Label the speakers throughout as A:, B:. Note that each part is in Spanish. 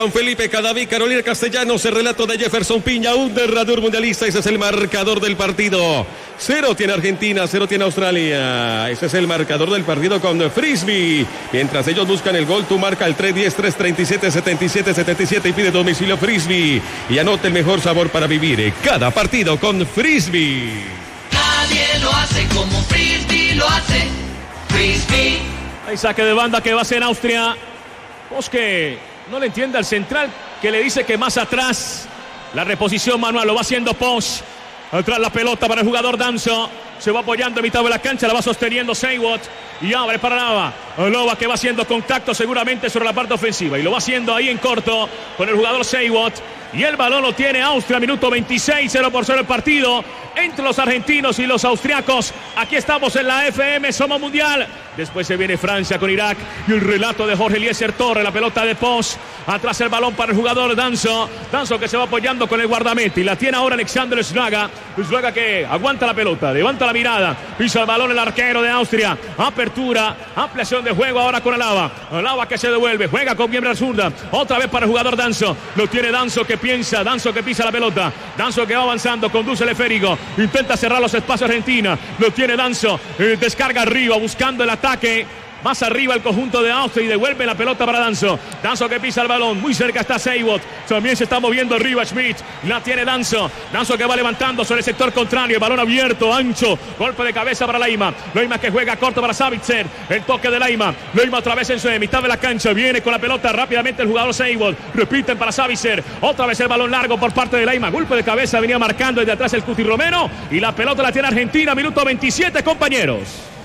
A: Felipe Cadaví, Carolina Castellanos, el relato de Jefferson Piña, un derrador mundialista. Ese es el marcador del partido. 0 tiene Argentina, 0 tiene Australia. Ese es el marcador del partido con Frisbee. Mientras ellos buscan el gol, tú marca el 310-337-77-77 y pide domicilio Frisbee. Y anota el mejor sabor para vivir cada partido con Frisbee.
B: Nadie lo hace como Frisbee lo hace. Frisbee.
C: Hay saque de banda que va a ser Austria. Bosque. No le entiende al central que le dice que más atrás. La reposición manual lo va haciendo Posch. Atrás la pelota para el jugador Danso. Se va apoyando en mitad de la cancha. La va sosteniendo Seiwot. Y abre para Lava. Lava que va haciendo contacto seguramente sobre la parte ofensiva. Y lo va haciendo ahí en corto con el jugador Seiwot. Y el balón lo tiene Austria. Minuto 26. 0-0 el partido entre los argentinos y los austriacos. Aquí estamos en la FM. Somos Mundial. Después se viene Francia con Irak. Y el relato de Jorge Eliezer Torres. La pelota de Posch. Atrás el balón para el jugador Danso. Danso que se va apoyando con el guardameta. Y la tiene ahora Alexander Slaga. Slaga que aguanta la pelota. Levanta la mirada. Pisa el balón el arquero de Austria. Apertura. Ampliación de juego ahora con Alaba. Alaba que se devuelve. Juega con miembro zurda. Otra vez para el jugador Danso. Lo tiene Danso que piensa. Danso que pisa la pelota. Danso que va avanzando. Conduce el esférico. Intenta cerrar los espacios Argentina. Lo tiene Danso. Descarga arriba buscando el ataque. Más arriba el conjunto de Austria y devuelve la pelota para Danso. Danso que pisa el balón. Muy cerca está Seiwot. También se está moviendo arriba Schmidt. La tiene Danso. Danso que va levantando sobre el sector contrario. El balón abierto, ancho. Golpe de cabeza para Leima. Leima que juega corto para Savitzer. El toque de Leima. Leima otra vez en su mitad de la cancha. Viene con la pelota rápidamente el jugador Seiwot. Repiten para Savitzer. Otra vez el balón largo por parte de Leima. Golpe de cabeza. Venía marcando desde atrás el Cuti Romero. Y la pelota la tiene Argentina. Minuto 27, compañeros.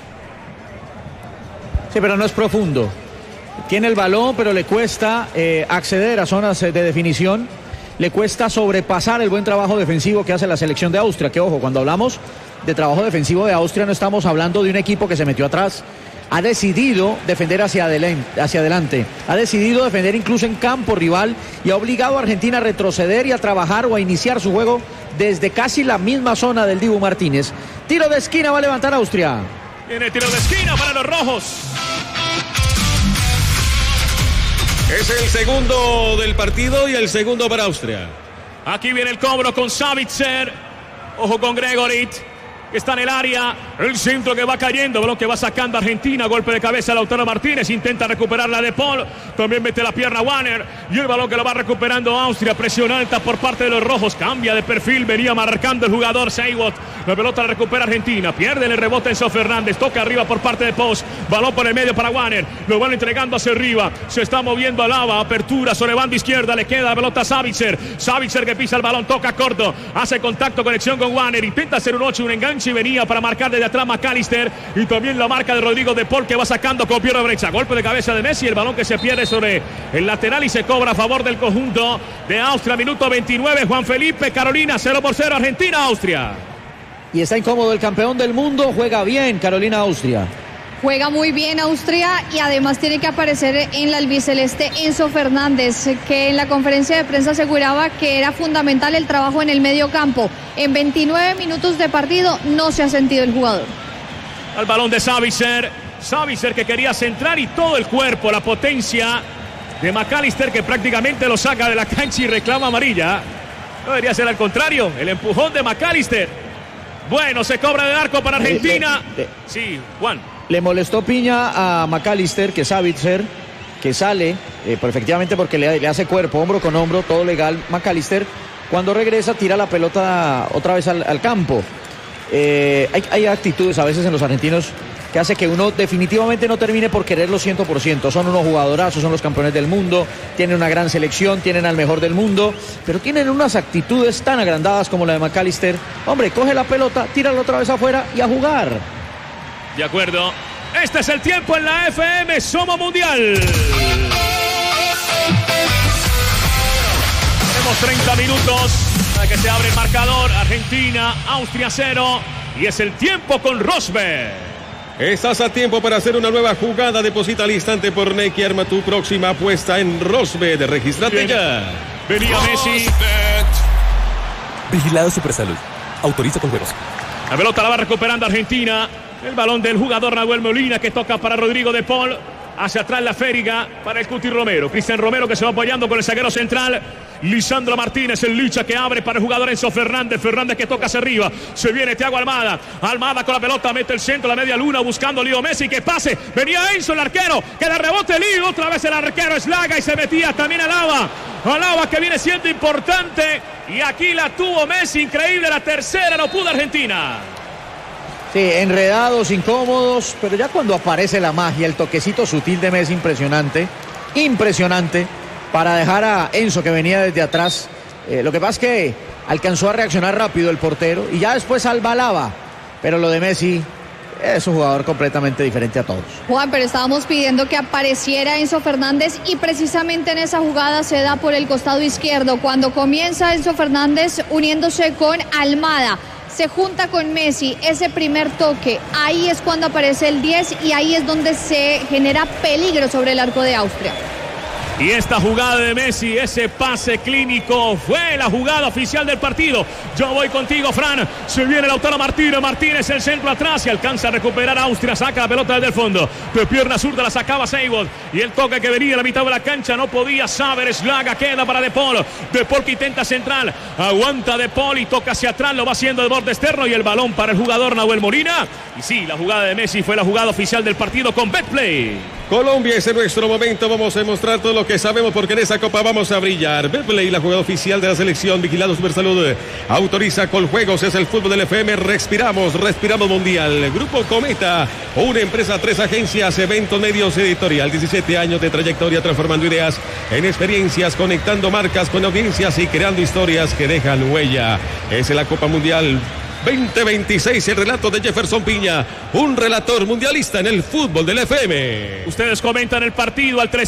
D: Sí, pero no es profundo. Tiene el balón, pero le cuesta acceder a zonas de definición. Le cuesta sobrepasar el buen trabajo defensivo que hace la selección de Austria. Que ojo, cuando hablamos de trabajo defensivo de Austria no estamos hablando de un equipo que se metió atrás. Ha decidido defender hacia adelante. Ha decidido defender incluso en campo rival y ha obligado a Argentina a retroceder y a trabajar o a iniciar su juego desde casi la misma zona del Dibu Martínez. Tiro de esquina va a levantar Austria.
C: Viene tiro de esquina para los rojos.
A: Es el segundo del partido y el segundo para Austria.
C: Aquí viene el cobro con Savitzer. Ojo con Gregorit, que está en el área. El centro que va cayendo. Balón que va sacando Argentina. Golpe de cabeza Lautaro Martínez. Intenta recuperar la de Paul. También mete la pierna Wanner. Y el balón que lo va recuperando Austria. Presión alta por parte de los rojos. Cambia de perfil. Venía marcando el jugador Seiwot. La pelota la recupera Argentina. Pierde el rebote Enzo Fernández. Toca arriba por parte de Posch. Balón por el medio para Wanner. Lo van entregando hacia arriba. Se está moviendo a Lava. Apertura sobre banda izquierda. Le queda la pelota a Savitzer. Savitzer que pisa el balón. Toca corto. Hace contacto. Conexión con Wanner. Intenta hacer un 8. Un enganche y venía para marcar desde atrás McAllister. Y también la marca de Rodrigo de Paul que va sacando con pierna derecha. Golpe de cabeza de Messi. El balón que se pierde sobre el lateral y se cobra a favor del conjunto de Austria. Minuto 29. Juan Felipe. Carolina 0-0. Argentina, Austria.
D: Y está incómodo el campeón del mundo. Juega bien Carolina Austria.
E: Juega muy bien Austria y además tiene que aparecer en la albiceleste Enzo Fernández, que en la conferencia de prensa aseguraba que era fundamental el trabajo en el medio campo. En 29 minutos de partido no se ha sentido el jugador.
C: Al balón de Savitzer. Savitzer que quería centrar y todo el cuerpo, la potencia de McAllister que prácticamente lo saca de la cancha y reclama amarilla. No debería ser al contrario, el empujón de McAllister. Bueno, se cobra de arco para Argentina. Sí, Juan.
D: Le molestó Piña a McAllister que Savitzer, que sale efectivamente porque le hace cuerpo, hombro con hombro, todo legal. McAllister, cuando regresa, tira la pelota otra vez al campo. Hay actitudes a veces en los argentinos que hace que uno definitivamente no termine por quererlo 100%. Son unos jugadorazos, son los campeones del mundo, tienen una gran selección, tienen al mejor del mundo, pero tienen unas actitudes tan agrandadas como la de McAllister. Hombre, coge la pelota, tírala otra vez afuera y a jugar.
C: De acuerdo. Este es el tiempo en la FM. Somos Mundial. Tenemos 30 minutos para que se abre el marcador. Argentina, Austria 0. Y es el tiempo con Rosberg.
A: Estás a tiempo para hacer una nueva jugada. Deposita al instante por Nequi. Arma tu próxima apuesta en Rosbet. Regístrate ya.
C: Venía Messi.
F: Vigilado Supersalud. Autoriza con juegos.
C: La pelota la va recuperando Argentina. El balón del jugador Nahuel Molina que toca para Rodrigo de Paul. Hacia atrás la fériga para el Cuti Romero. Cristian Romero que se va apoyando con el zaguero central. Lisandro Martínez, el Licha que abre para el jugador Enzo Fernández. Fernández que toca hacia arriba. Se viene Thiago Almada. Almada con la pelota, mete el centro, la media luna buscando Leo Messi. Que pase. Venía Enzo, el arquero. Que le rebote Leo. Otra vez el arquero Slaga y se metía también Alaba. Alaba que viene siendo importante. Y aquí la tuvo Messi. Increíble, la tercera no pudo Argentina.
D: Sí, enredados, incómodos, pero ya cuando aparece la magia, el toquecito sutil de Messi, impresionante, para dejar a Enzo que venía desde atrás. Lo que pasa es que alcanzó a reaccionar rápido el portero y ya después salva Alaba, pero lo de Messi es un jugador completamente diferente a todos.
E: Juan, pero estábamos pidiendo que apareciera Enzo Fernández y precisamente en esa jugada se da por el costado izquierdo, cuando comienza Enzo Fernández uniéndose con Almada. Se junta con Messi, ese primer toque, ahí es cuando aparece el 10 y ahí es donde se genera peligro sobre el arco de Austria.
C: Y esta jugada de Messi, ese pase clínico, fue la jugada oficial del partido. Yo voy contigo, Fran. Se viene Lautaro Martínez. Martínez, el centro atrás y alcanza a recuperar a Austria. Saca la pelota desde el fondo. De pierna zurda la sacaba Seibold. Y el toque que venía a la mitad de la cancha no podía saber. Slaga queda para De Paul. De Paul que intenta central. Aguanta De Paul y toca hacia atrás. Lo va haciendo de borde externo. Y el balón para el jugador Nahuel Molina. Y sí, la jugada de Messi fue la jugada oficial del partido con Betplay.
A: Colombia, es en nuestro momento, vamos a demostrar todo lo que sabemos porque en esa copa vamos a brillar. Betplay, la jugada oficial de la selección, vigilado Supersalud, autoriza Coljuegos, es el fútbol del FM, respiramos mundial. Grupo Cometa, una empresa, 3 agencias, eventos, medios, editorial, 17 años de trayectoria transformando ideas en experiencias, conectando marcas con audiencias y creando historias que dejan huella. Es la Copa Mundial 2026, el relato de Jefferson Piña, un relator mundialista en el fútbol del FM.
C: Ustedes comentan el partido al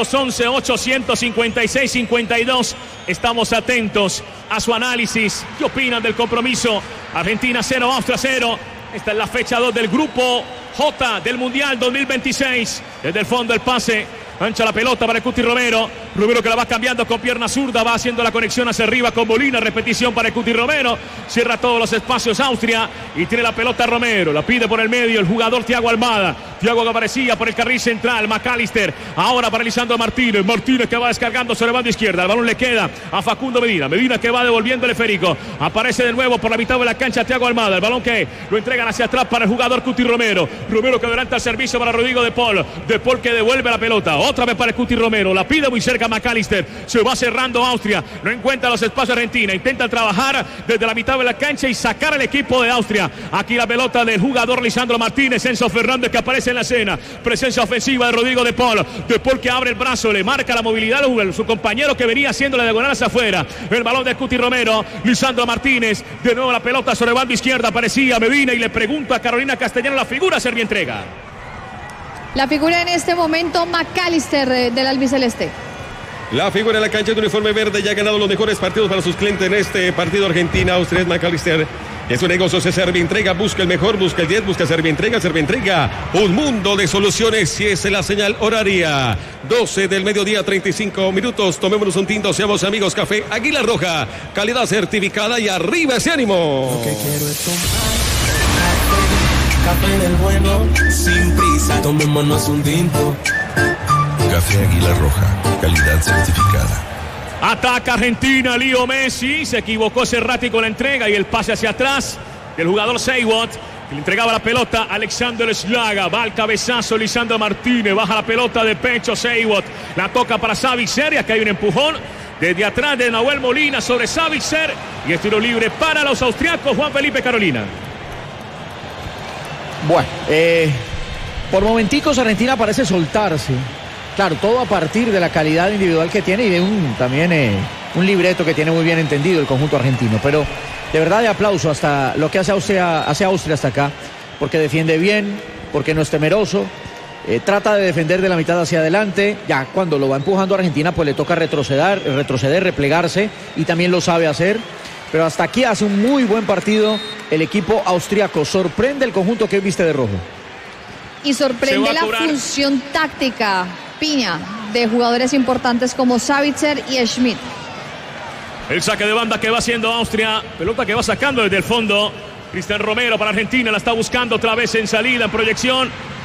C: 311-856-52. Estamos atentos a su análisis. ¿Qué opinan del compromiso? Argentina 0, Austria 0. Esta es la fecha 2 del grupo J del Mundial 2026. Desde el fondo el pase. Ancha la pelota para el Cuti Romero. Romero que la va cambiando con pierna zurda. Va haciendo la conexión hacia arriba con Molina. Repetición para el Cuti Romero. Cierra todos los espacios Austria. Y tiene la pelota Romero. La pide por el medio el jugador Thiago Almada. Thiago que aparecía por el carril central. McAllister. Ahora para Lisandro Martínez. Martínez que va descargando sobre la banda izquierda. El balón le queda a Facundo Medina. Medina que va devolviendo el esférico. Aparece de nuevo por la mitad de la cancha Thiago Almada. El balón que lo entregan hacia atrás para el jugador Cuti Romero. Romero que adelanta el servicio para Rodrigo De Paul. De Paul que devuelve la pelota. Otra vez para el Cuti Romero. La pide muy cerca McAllister. Se va cerrando Austria. No encuentra los espacios Argentina. Intenta trabajar desde la mitad de la cancha y sacar al equipo de Austria. Aquí la pelota del jugador Lisandro Martínez. Enzo Fernández que aparece en la escena. Presencia ofensiva de Rodrigo De Paul. De Paul que abre el brazo. Le marca la movilidad a su compañero que venía haciendo la diagonal hacia afuera. El balón de Cuti Romero. Lisandro Martínez. De nuevo la pelota sobre banda izquierda. Aparecía Medina y le pregunta a Carolina Castellano la figura Servientrega.
E: La figura en este momento, McAllister del albiceleste.
A: La figura en la cancha de uniforme verde ya ha ganado los mejores partidos para sus clientes en este partido Argentina-Austria. Es McAllister. Es un negocio, se Servientrega, busca el mejor, busca el 10, busca Servientrega, un mundo de soluciones y es la señal horaria. 12 del mediodía, 35 minutos, tomémonos un tinto, seamos amigos, café Águila Roja, calidad certificada y arriba ese ánimo.
G: Lo que quiero es tomar café del bueno, sin prisa, tomémonos un tinto.
H: Café Águila Roja, calidad certificada.
C: Ataca Argentina, Leo Messi. Se equivocó Cerrati con la entrega y el pase hacia atrás del jugador Seibold. Le entregaba la pelota a Alexander Slaga. Va al cabezazo Lisandro Martínez. Baja la pelota de pecho Seibold. La toca para Savitzer. Y acá hay un empujón desde atrás de Nahuel Molina sobre Savitzer. Y es tiro libre para los austriacos. Juan Felipe, Carolina.
D: Bueno, por momenticos Argentina parece soltarse. Claro, todo a partir de la calidad individual que tiene y de también un libreto que tiene muy bien entendido el conjunto argentino. Pero de verdad de aplauso hasta lo que hace Austria hasta acá, porque defiende bien, porque no es temeroso, trata de defender de la mitad hacia adelante. Ya cuando lo va empujando a Argentina, pues le toca retroceder, replegarse y también lo sabe hacer. Pero hasta aquí hace un muy buen partido el equipo austriaco. Sorprende el conjunto que viste de rojo.
E: Y sorprende la función táctica, Piña, de jugadores importantes como Savitzer y Schmidt.
C: El saque de banda que va haciendo Austria. Pelota que va sacando desde el fondo. Cristian Romero para Argentina. La está buscando otra vez en salida, en proyección.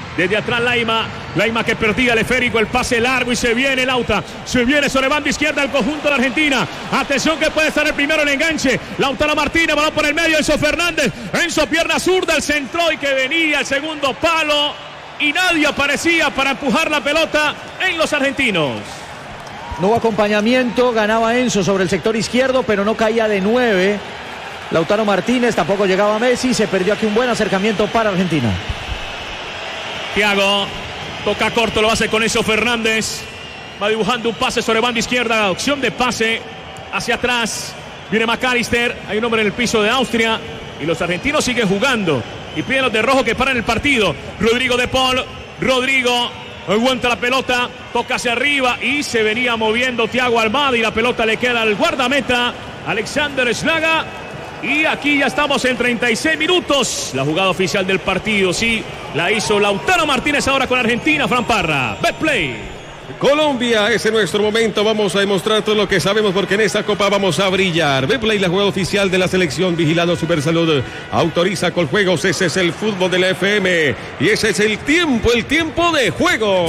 C: Desde atrás Laima que perdía el esférico, el pase largo y se viene Lauta. Se viene sobre banda izquierda el conjunto de Argentina. Atención que puede estar el primero en enganche. Lautaro Martínez, balón por el medio, Enzo Fernández. Enzo pierna zurda, el centro y que venía el segundo palo. Y nadie aparecía para empujar la pelota en los argentinos.
D: No hubo acompañamiento, ganaba Enzo sobre el sector izquierdo, pero no caía de 9. Lautaro Martínez, tampoco llegaba Messi. Se perdió aquí un buen acercamiento para Argentina.
C: Thiago toca corto, lo hace con Enzo Fernández. Va dibujando un pase sobre banda izquierda. Opción de pase hacia atrás. Viene McAllister. Hay un hombre en el piso de Austria. Y los argentinos siguen jugando. Y piden los de rojo que paran el partido. Rodrigo de Paul. Rodrigo aguanta la pelota. Toca hacia arriba. Y se venía moviendo Thiago Almada. Y la pelota le queda al guardameta Alexander Schlager. Y aquí ya estamos en 36 minutos. La jugada oficial del partido, sí, la hizo Lautaro Martínez ahora con Argentina. Fran Parra, Betplay.
A: Colombia, ese es nuestro momento. Vamos a demostrar todo lo que sabemos porque en esta copa vamos a brillar. Betplay, la jugada oficial de la selección. Vigilado Supersalud. Autoriza Coljuegos. Ese es el fútbol de la FM. Y ese es el tiempo de juego.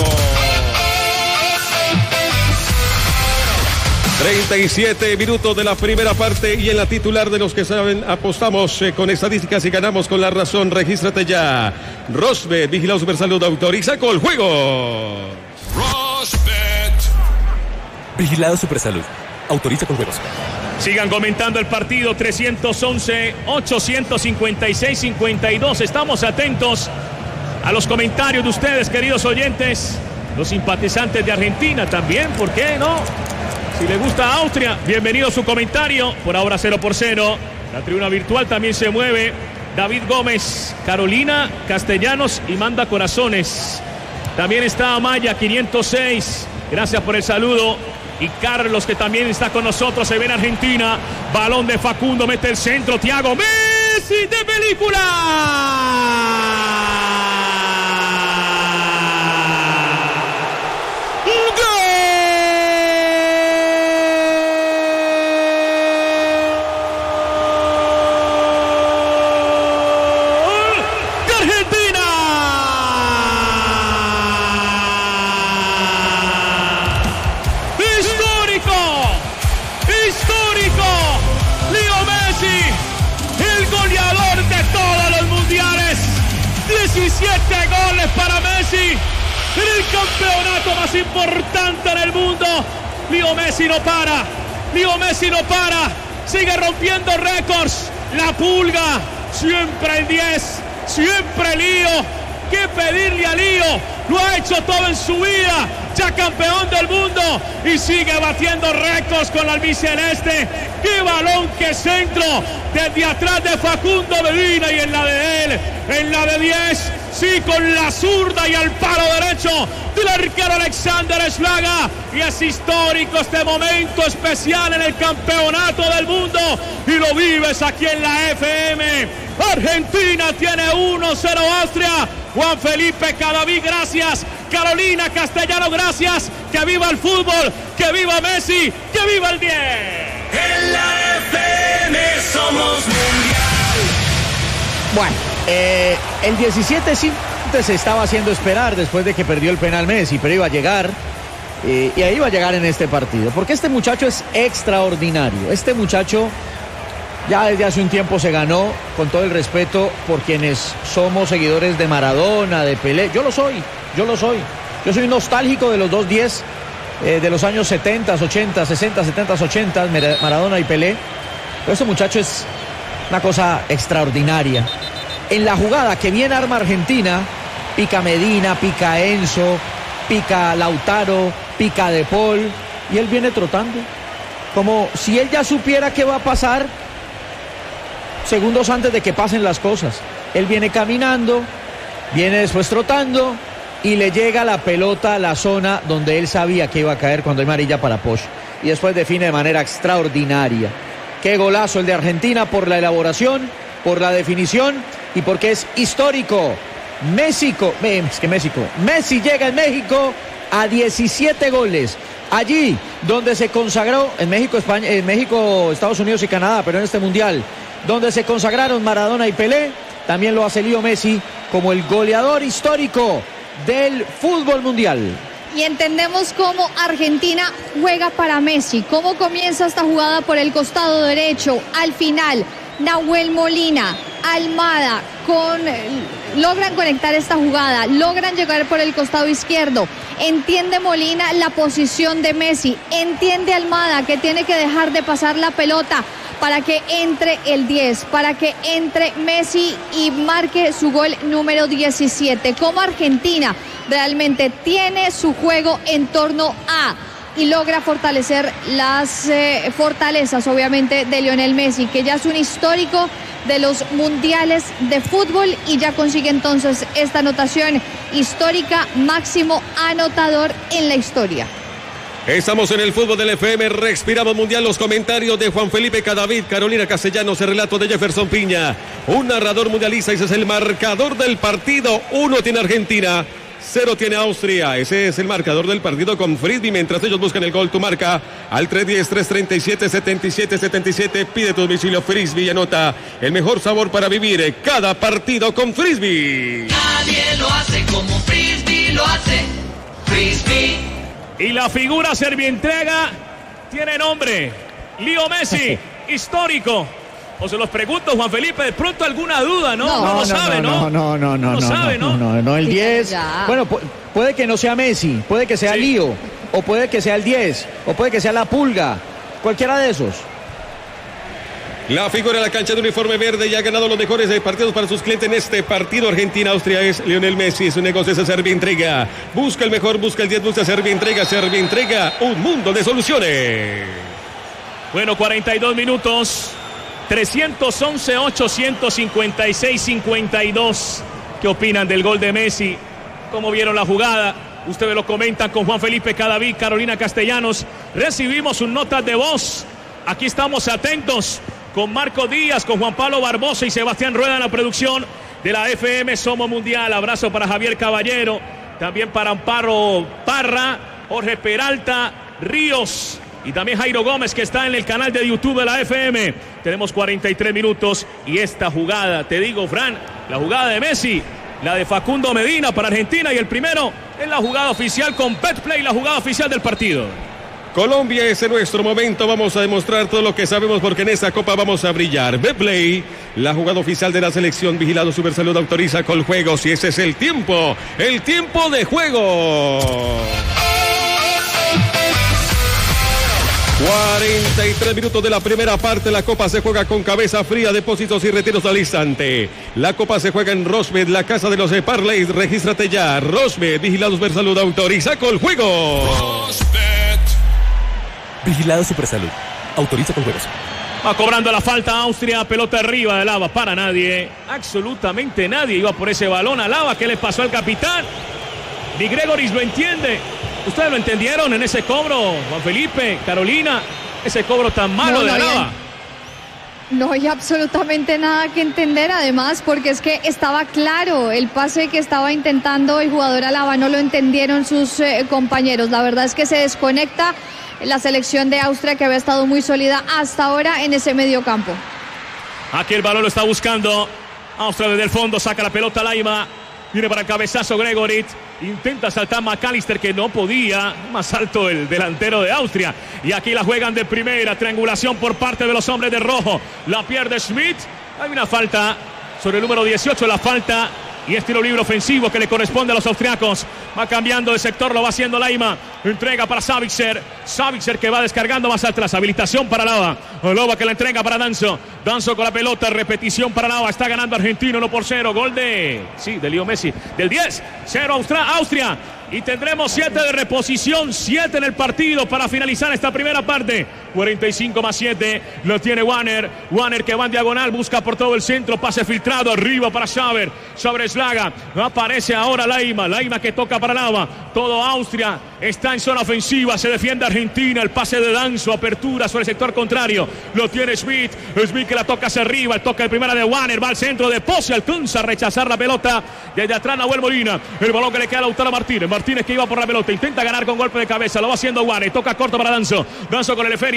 A: 37 minutos de la primera parte y en la titular de los que saben apostamos con estadísticas y ganamos con la razón. Regístrate ya. Rosbet, Vigilado Supersalud, autoriza Coljuegos.
F: Rosbet. Vigilado Supersalud. Autoriza Coljuegos.
C: Sigan comentando el partido. 311-856-52. Estamos atentos a los comentarios de ustedes, queridos oyentes. Los simpatizantes de Argentina también, ¿por qué no? Si le gusta Austria, bienvenido su comentario. Por ahora 0-0. La tribuna virtual también se mueve. David Gómez, Carolina Castellanos y manda corazones. También está Amaya 506. Gracias por el saludo. Y Carlos, que también está con nosotros, se ve en Argentina. Balón de Facundo, mete el centro. Thiago Messi de película. Para Messi en el campeonato más importante en el mundo. Leo Messi no para. Sigue rompiendo récords. La Pulga, siempre el 10, siempre Lío. ¿Qué pedirle a Lío? Lo ha hecho todo en su vida. Ya campeón del mundo y sigue batiendo récords con la albiceleste. ¡Qué balón, qué centro! Desde atrás de Facundo Medina y en la de él, en la de 10. Sí, con la zurda y al palo derecho del arquero Alexander Schlager. Y es histórico este momento especial en el campeonato del mundo. Y lo vives aquí en la FM. Argentina tiene 1-0 Austria. Juan Felipe Cadaví, gracias. Carolina Castellano, gracias. Que viva el fútbol, que viva Messi, que viva el 10.
G: En la FM somos mundial.
D: Bueno, el 17 sí se estaba haciendo esperar después de que perdió el penal Messi, pero iba a llegar y ahí iba a llegar en este partido, porque este muchacho es extraordinario. Este muchacho ya desde hace un tiempo se ganó, con todo el respeto por quienes somos seguidores de Maradona, de Pelé. Yo lo soy. Yo soy nostálgico de los 2-10 de los años 70, 80, 60, 70, 80, Maradona y Pelé. Pero este muchacho es una cosa extraordinaria. En la jugada que bien arma Argentina, pica Medina, pica Enzo, pica Lautaro, pica De Paul, y él viene trotando. Como si él ya supiera qué va a pasar segundos antes de que pasen las cosas. Él viene caminando, viene después trotando y le llega la pelota a la zona donde él sabía que iba a caer cuando hay amarilla para Posch. Y después define de manera extraordinaria. Qué golazo el de Argentina por la elaboración, por la definición y porque es histórico. Messi llega en México a 17 goles. Allí donde se consagró, en México, España, en México, Estados Unidos y Canadá, pero en este mundial, donde se consagraron Maradona y Pelé, también lo hace Leo Messi como el goleador histórico del fútbol mundial.
E: Y entendemos cómo Argentina juega para Messi, cómo comienza esta jugada por el costado derecho, al final Nahuel Molina, Almada, logran conectar esta jugada, logran llegar por el costado izquierdo, entiende Molina la posición de Messi, entiende Almada que tiene que dejar de pasar la pelota para que entre el 10, para que entre Messi y marque su gol número 17. Como Argentina realmente tiene su juego en torno a y logra fortalecer las fortalezas, obviamente, de Lionel Messi, que ya es un histórico de los mundiales de fútbol y ya consigue entonces esta anotación histórica, máximo anotador en la historia.
A: Estamos en el fútbol del FM, respiramos mundial. Los comentarios de Juan Felipe Cadavid, Carolina Castellanos, el relato de Jefferson Piña, un narrador mundialista. Ese es el marcador del partido. 1 tiene Argentina, 0 tiene Austria. Ese es el marcador del partido con Frisbee. Mientras ellos buscan el gol, tu marca al 310-337-7777. Pide tu domicilio Frisbee y anota el mejor sabor para vivir cada partido con Frisbee.
B: Nadie lo hace como Frisbee lo hace. Frisbee.
C: Y la figura Servientrega tiene nombre, Leo Messi, histórico. O se los pregunto, Juan Felipe, de pronto alguna duda, ¿no? No lo sabe, ¿no?
D: No, el 10. Bueno, puede que no sea Messi, puede que sea Leo, o puede que sea el 10, o puede que sea la Pulga, cualquiera de esos.
A: La figura de la cancha de uniforme verde y ha ganado los mejores partidos para sus clientes en este partido. Argentina-Austria es Lionel Messi. Su negocio es Servientrega. Busca el mejor, busca el 10, busca Servientrega. Servientrega, un mundo de soluciones.
C: Bueno, 42 minutos. 311-856-52. ¿Qué opinan del gol de Messi? ¿Cómo vieron la jugada? Ustedes lo comentan con Juan Felipe Cadavid, Carolina Castellanos. Recibimos sus notas de voz. Aquí estamos atentos con Marco Díaz, con Juan Pablo Barbosa y Sebastián Rueda en la producción de la FM Somos Mundial. Abrazo para Javier Caballero, también para Amparo Parra, Jorge Peralta, Ríos y también Jairo Gómez, que está en el canal de YouTube de la FM. Tenemos 43 minutos y esta jugada, te digo, Fran, la jugada de Messi, la de Facundo Medina para Argentina, y el primero es la jugada oficial con Betplay, la jugada oficial del partido.
A: Colombia, es en nuestro momento. Vamos a demostrar todo lo que sabemos porque en esta copa vamos a brillar. Betplay, la jugada oficial de la selección. Vigilado Supersalud, autoriza Coljuegos y ese es el tiempo de juego. 43 minutos de la primera parte. La copa se juega con cabeza fría, depósitos y retiros al instante. La copa se juega en Rosbet, la casa de los parlays. Regístrate ya. Rosbet, Vigilado Supersalud, autoriza Coljuegos.
F: Vigilado Supersalud. Autoriza con juegos.
C: Va cobrando la falta Austria. Pelota arriba de Lava para nadie. Absolutamente nadie iba por ese balón a Lava. ¿Qué le pasó al capitán? Ni Gregoris lo entiende. ¿Ustedes lo entendieron en ese cobro, Juan Felipe, Carolina? Ese cobro tan malo de Lava.
E: No hay absolutamente nada que entender, además, porque es que estaba claro el pase que estaba intentando el jugador Alaba. No lo entendieron sus compañeros. La verdad es que se desconecta la selección de Austria, que había estado muy sólida hasta ahora en ese medio campo.
C: Aquí el balón lo está buscando Austria desde el fondo, saca la pelota Laima, viene para el cabezazo Gregorit, intenta saltar McAllister, que no podía, más alto el delantero de Austria, y aquí la juegan de primera, triangulación por parte de los hombres de rojo, la pierde Schmidt, hay una falta sobre el número 18, la falta y estilo libre ofensivo que le corresponde a los austriacos. Va cambiando de sector, lo va haciendo Laima. Entrega para Savitzer. Savitzer que va descargando más atrás. Habilitación para Lava. Lava que la entrega para Danzo. Danzo con la pelota. Repetición para Lava. Está ganando Argentina 1-0. Gol de Leo Messi. Del 10. 0 Austria. Y tendremos 7 de reposición, 7 en el partido para finalizar esta primera parte. 45+7, lo tiene Wanner. Wanner que va en diagonal, busca por todo el centro, pase filtrado, arriba para Schaber. Schaber Slaga, aparece ahora Laima. Laima que toca para Lava. Todo Austria está en zona ofensiva, se defiende Argentina. El pase de Danzo, apertura sobre el sector contrario. Lo tiene Schmidt. Schmidt que la toca hacia arriba, el toque de primera de Wanner, va al centro de Pose, alcanza a rechazar la pelota. Desde atrás Nahuel Molina, el balón que le queda a Lautaro Martínez. Martínez que iba por la pelota, intenta ganar con golpe de cabeza, lo va haciendo Wanner, toca corto para Danzo. Danzo con el esférico.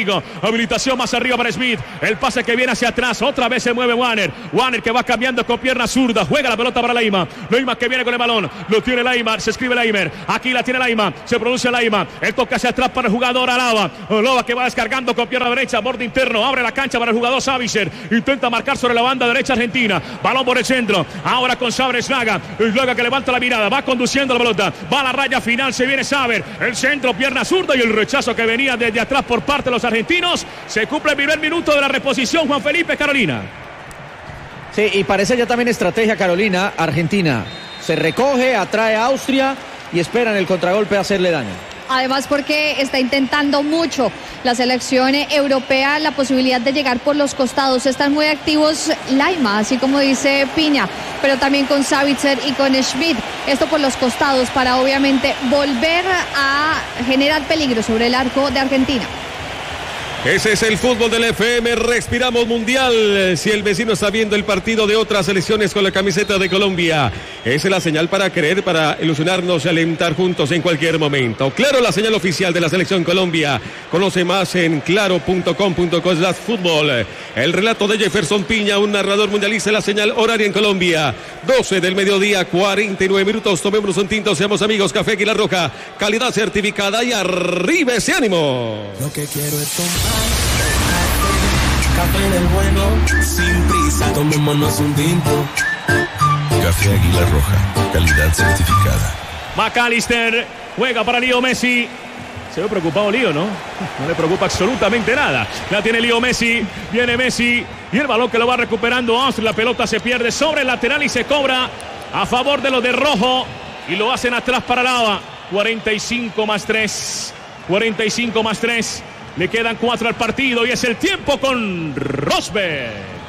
C: Rodrigo. Habilitación más arriba para Smith. El pase que viene hacia atrás. Otra vez se mueve Wanner. Wanner que va cambiando con pierna zurda. Juega la pelota para Laima. Laima que viene con el balón. Lo tiene Laima. Se escribe Laimer. Aquí la tiene Laima. Se pronuncia Laima. El toque hacia atrás para el jugador Alaba. Alaba que va descargando con pierna derecha. Borde interno. Abre la cancha para el jugador Savicer. Intenta marcar sobre la banda derecha argentina. Balón por el centro. Ahora con Saber Slaga. Slaga que levanta la mirada. Va conduciendo la pelota. Va a la raya final. Se viene Saber. El centro, pierna zurda y el rechazo que venía desde atrás por parte de los argentinos. Se cumple el primer minuto de la reposición. Juan Felipe, Carolina.
D: Sí, y parece ya también estrategia, Carolina. Argentina se recoge, atrae a Austria y espera en el contragolpe hacerle daño.
E: Además porque está intentando mucho la selección europea la posibilidad de llegar por los costados. Están muy activos Laima, así como dice Piña, pero también con Savitzer y con Schmidt. Esto por los costados para obviamente volver a generar peligro sobre el arco de Argentina.
A: Ese es el fútbol del FM, respiramos mundial. Si el vecino está viendo el partido de otras selecciones con la camiseta de Colombia, esa es la señal para creer, para ilusionarnos y alentar juntos en cualquier momento. Claro, la señal oficial de la selección Colombia. Conoce más en claro.com.co/fútbol. El relato de Jefferson Piña, un narrador mundialista, la señal horaria en Colombia. 12 del mediodía, 49 minutos. Tomémonos un tinto, seamos amigos. Café Águila Roja, calidad certificada y arriba ese ánimo.
G: Lo que quiero es tomar café del bueno, sin prisa, tomémonos un tinto.
H: Café Águila Roja, calidad certificada.
C: McAllister juega para Leo Messi. Se ve preocupado Leo, ¿no? No le preocupa absolutamente nada. La tiene Leo Messi. Viene Messi. Y el balón que lo va recuperando Austria. La pelota se pierde sobre el lateral y se cobra a favor de los de rojo. Y lo hacen atrás para Lava. 45 más 3. 45 más 3. Le quedan 4 al partido y es el tiempo con Rosberg.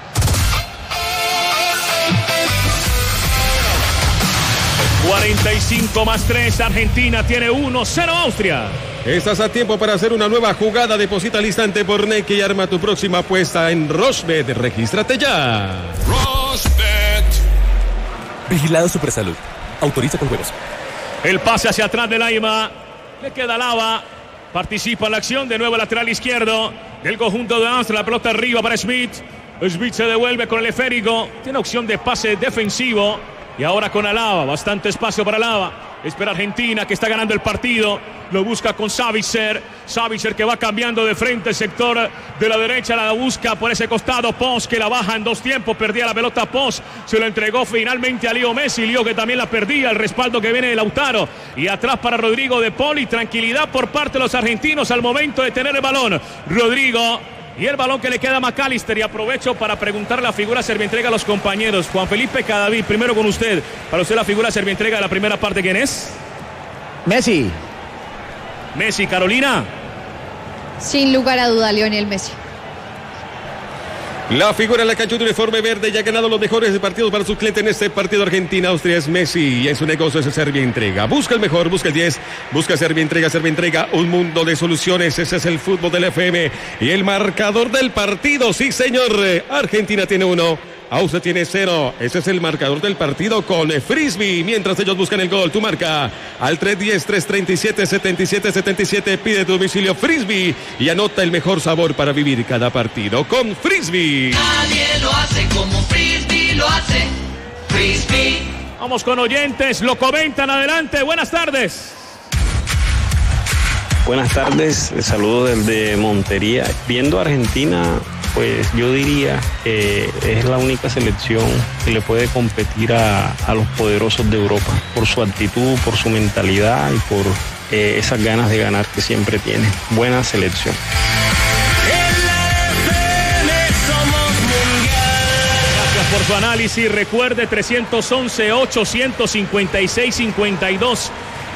C: ...45 más 3... Argentina tiene 1-0 Austria.
A: Estás a tiempo para hacer una nueva jugada. Deposita al instante por Nequi y arma tu próxima apuesta en Rosbet. Regístrate ya.
F: Rosbet. Vigilado Supersalud. Autoriza con juegos.
C: El pase hacia atrás de Laima. Le queda Lava. Participa en la acción, de nuevo lateral izquierdo del conjunto de Austria, la pelota arriba para Smith. Smith se devuelve con el esférico, tiene opción de pase defensivo y ahora con Alaba, bastante espacio para Alaba. Espera Argentina que está ganando el partido, lo busca con Savitzer. Savitzer que va cambiando de frente el sector de la derecha, la busca por ese costado. Pons que la baja en 2 tiempos, perdía la pelota Pons, se lo entregó finalmente a Leo Messi. Leo que también la perdía, el respaldo que viene de Lautaro. Y atrás para Rodrigo de Poli, tranquilidad por parte de los argentinos al momento de tener el balón. Rodrigo. Y el balón que le queda a McAllister. Y aprovecho para preguntar la figura servientrega a los compañeros. Juan Felipe Cadavid, primero con usted. Para usted la figura servientrega de la primera parte, ¿quién es?
D: Messi.
C: Messi, Carolina.
E: Sin lugar a duda, Lionel Messi.
A: La figura en la cancha de uniforme verde ya ha ganado los mejores partidos para su cliente en este partido. Argentina-Austria es Messi y en su negocio es Servientrega. Busca el mejor, busca el 10, busca Servientrega, un mundo de soluciones. Ese es el fútbol del FM y el marcador del partido. Sí, señor. Argentina tiene 1. Austria tiene 0. Ese es el marcador del partido con Frisbee. Mientras ellos buscan el gol, tu marca al 310-337-7777. Pide tu domicilio Frisbee y anota el mejor sabor para vivir cada partido con Frisbee.
B: Nadie lo hace como Frisbee lo hace. Frisbee.
C: Vamos con oyentes, lo comentan. Adelante, buenas tardes.
I: Buenas tardes, saludos desde Montería. Viendo a Argentina, pues yo diría que es la única selección que le puede competir a los poderosos de Europa por su actitud, por su mentalidad y por esas ganas de ganar que siempre tiene. Buena selección.
C: Gracias por su análisis. Recuerde 311-856-52.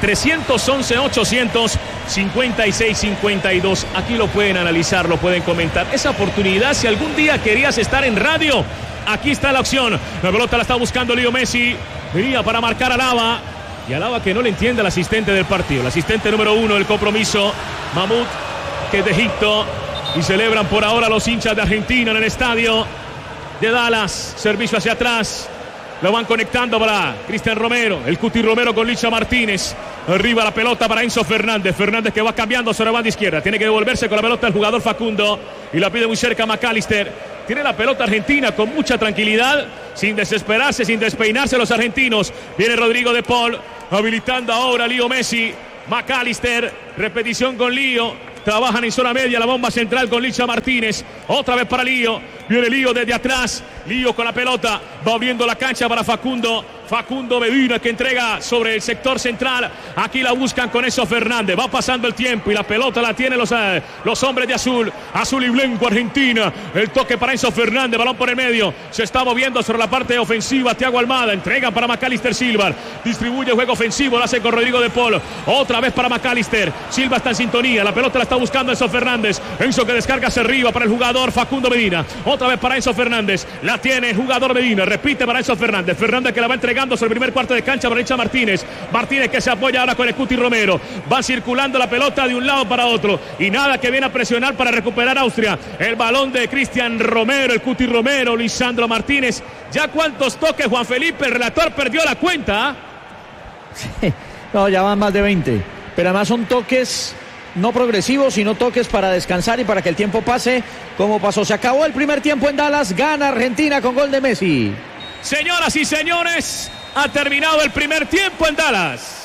C: 311-856-52. Aquí lo pueden analizar, lo pueden comentar. Esa oportunidad, si algún día querías estar en radio, aquí está la opción. La pelota la está buscando Leo Messi. Venía para marcar a Lava. Y a Lava que no le entiende al asistente del partido. El asistente número 1 del compromiso, Mahmoud, que es de Egipto. Y celebran por ahora los hinchas de Argentina en el estadio de Dallas. Servicio hacia atrás. Lo van conectando para Cristian Romero. El Cuti Romero con Licha Martínez. Arriba la pelota para Enzo Fernández. Fernández que va cambiando sobre la banda izquierda. Tiene que devolverse con la pelota el jugador Facundo. Y la pide muy cerca McAllister. Tiene la pelota Argentina con mucha tranquilidad. Sin desesperarse, sin despeinarse los argentinos. Viene Rodrigo de Paul. Habilitando ahora Leo Messi. McAllister. Repetición con Leo. Trabajan en zona media, la bomba central con Licha Martínez. Otra vez para Lío. Viene Lío desde atrás. Lío con la pelota. Va abriendo la cancha para Facundo. Facundo Medina que entrega sobre el sector central. Aquí la buscan con Enzo Fernández. Va pasando el tiempo y la pelota la tienen los hombres de azul. Azul y blanco Argentina. El toque para Enzo Fernández. Balón por el medio. Se está moviendo sobre la parte ofensiva. Thiago Almada. Entrega para McAllister Silva. Distribuye el juego ofensivo. Lo hace con Rodrigo de Paul. Otra vez para McAllister. Silva está en sintonía. La pelota la está buscando Enzo Fernández. Enzo que descarga hacia arriba para el jugador Facundo Medina. Otra vez para Enzo Fernández. La tiene el jugador Medina. Repite para Enzo Fernández. Fernández que la va entregando sobre el primer cuarto de cancha para Licha Martínez. Martínez que se apoya ahora con el Cuti Romero. Va circulando la pelota de un lado para otro. Y nada que viene a presionar para recuperar Austria. El balón de Cristian Romero, el Cuti Romero, Lisandro Martínez. ¿Ya cuántos toques, Juan Felipe? El relator perdió la cuenta.
D: Sí. No, ya van más de 20. Pero además son toques no progresivos, sino toques para descansar y para que el tiempo pase como pasó. Se acabó el primer tiempo en Dallas. Gana Argentina con gol de Messi.
C: Señoras y señores, ha terminado el primer tiempo en Dallas.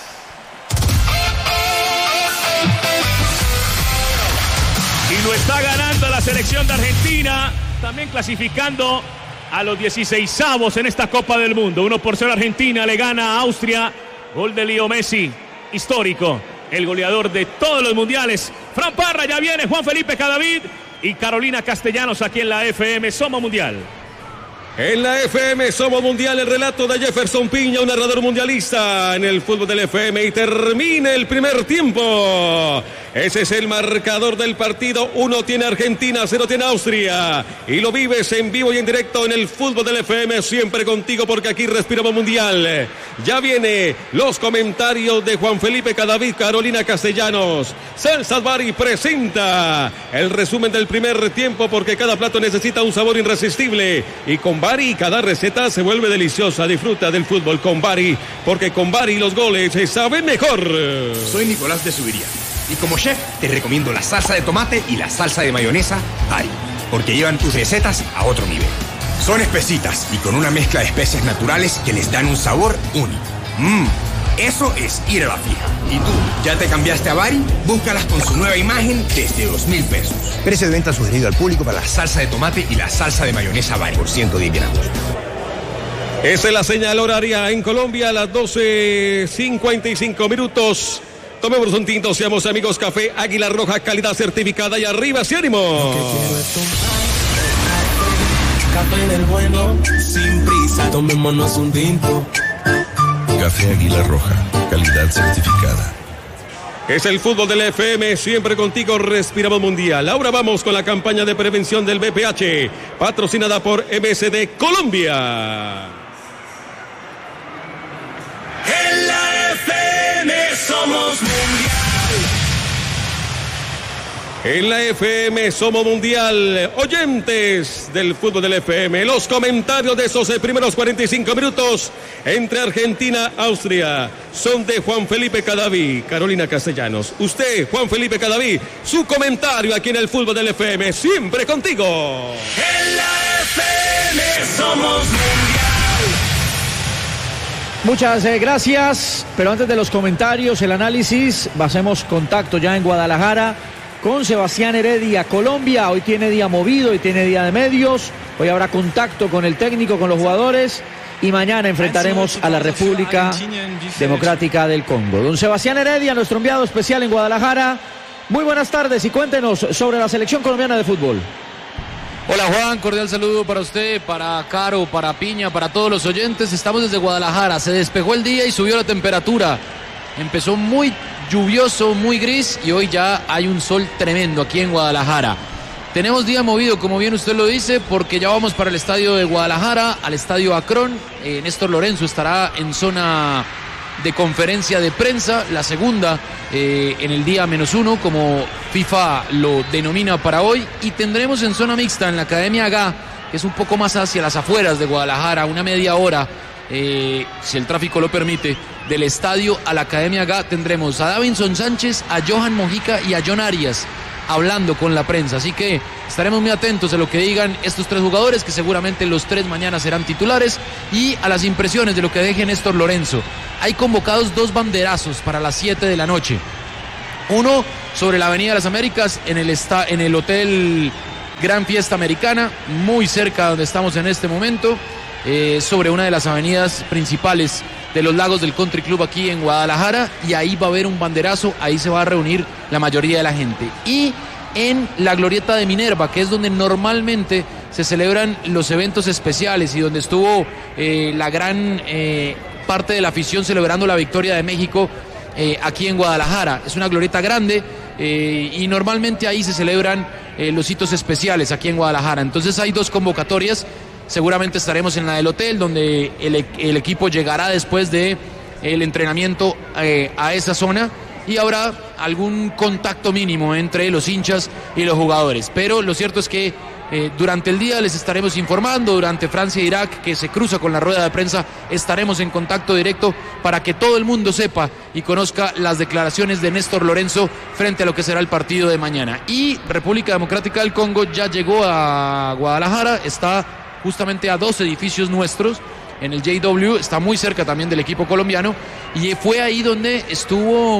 C: Y lo está ganando la selección de Argentina, también clasificando a los 16avos en esta Copa del Mundo. 1-0 Argentina, le gana a Austria. Gol de Leo Messi, histórico, el goleador de todos los mundiales. Fran Parra, ya viene Juan Felipe Cadavid y Carolina Castellanos aquí en la FM Somos Mundial.
A: En la FM Somos Mundial, el relato de Jefferson Piña, un narrador mundialista en el fútbol del FM. Y termina el primer tiempo. Ese es el marcador del partido. 1 tiene Argentina, 0 tiene Austria. Y lo vives en vivo y en directo en el fútbol del FM. Siempre contigo porque aquí respiramos mundial. Ya viene los comentarios de Juan Felipe Cadavid, Carolina Castellanos. Salsas Bari presenta el resumen del primer tiempo porque cada plato necesita un sabor irresistible. Y con Bari cada receta se vuelve deliciosa. Disfruta del fútbol con Bari, porque con Bari los goles se saben mejor.
J: Soy Nicolás de Subiría y como chef te recomiendo la salsa de tomate y la salsa de mayonesa Bari, porque llevan tus recetas a otro nivel. Son espesitas y con una mezcla de especias naturales que les dan un sabor único. Eso es ir a la fija. ¿Y tú, ya te cambiaste a Bari? Búscalas con su nueva imagen desde 2,000 pesos. Precio de venta sugerido al público para la salsa de tomate y la salsa de mayonesa Bari por 110 gramos.
A: Esa es la señal horaria en Colombia a las 12:55 minutos. Tomemos un tinto, seamos amigos. Café Águila Roja, calidad certificada y arriba, ¡sí, ánimo!
G: Café del bueno, sin prisa, tomémonos un tinto.
H: Café Águila Roja, calidad certificada.
A: Es el fútbol del FM, siempre contigo, respiramos mundial. Ahora vamos con la campaña de prevención del VPH, patrocinada por MSD Colombia.
G: En la FM somos mundial.
A: En la FM Somos Mundial, oyentes del fútbol del FM, los comentarios de esos primeros 45 minutos entre Argentina y Austria son de Juan Felipe Cadavid, Carolina Castellanos. Usted, Juan Felipe Cadavid, su comentario aquí en el fútbol del FM, siempre contigo.
G: En la FM somos mundial.
D: Muchas gracias, pero antes de los comentarios, el análisis, hacemos contacto ya en Guadalajara con Sebastián Heredia, Colombia. Hoy tiene día movido, hoy tiene día de medios, hoy habrá contacto con el técnico, con los jugadores y mañana enfrentaremos a la República Democrática del Congo. Don Sebastián Heredia, nuestro enviado especial en Guadalajara, muy buenas tardes y cuéntenos sobre la selección colombiana de fútbol.
K: Hola Juan, cordial saludo para usted, para Caro, para Piña, para todos los oyentes. Estamos desde Guadalajara, se despejó el día y subió la temperatura. Empezó muy lluvioso, muy gris y hoy ya hay un sol tremendo aquí en Guadalajara. Tenemos día movido, como bien usted lo dice, porque ya vamos para el estadio de Guadalajara, al estadio Akron. Néstor Lorenzo estará en zona de conferencia de prensa, la segunda en el día -1, como FIFA lo denomina para hoy. Y tendremos en zona mixta en la Academia Gá, que es un poco más hacia las afueras de Guadalajara, una media hora, si el tráfico lo permite, del estadio a la Academia GA tendremos a Davinson Sánchez, a Johan Mojica y a John Arias hablando con la prensa, así que estaremos muy atentos a lo que digan estos 3 jugadores, que seguramente los 3 mañana serán titulares, y a las impresiones de lo que deje Néstor Lorenzo. Hay convocados 2 banderazos para las 7 de la noche, uno sobre la Avenida de las Américas en el Hotel Gran Fiesta Americana, muy cerca de donde estamos en este momento, sobre una de las avenidas principales de los Lagos del Country Club aquí en Guadalajara, y ahí va a haber un banderazo, ahí se va a reunir la mayoría de la gente. Y en la Glorieta de Minerva, que es donde normalmente se celebran los eventos especiales y donde estuvo la gran parte de la afición celebrando la victoria de México aquí en Guadalajara. Es una glorieta grande y normalmente ahí se celebran los hitos especiales aquí en Guadalajara. Entonces hay 2 convocatorias. Seguramente estaremos en la del hotel, donde el equipo llegará después de el entrenamiento a esa zona, y habrá algún contacto mínimo entre los hinchas y los jugadores. Pero lo cierto es que durante el día les estaremos informando. Durante Francia e Irak, que se cruza con la rueda de prensa, estaremos en contacto directo para que todo el mundo sepa y conozca las declaraciones de Néstor Lorenzo frente a lo que será el partido de mañana. Y República Democrática del Congo ya llegó a Guadalajara, está justamente a 2 edificios nuestros, en el JW, está muy cerca también del equipo colombiano, y fue ahí donde estuvo,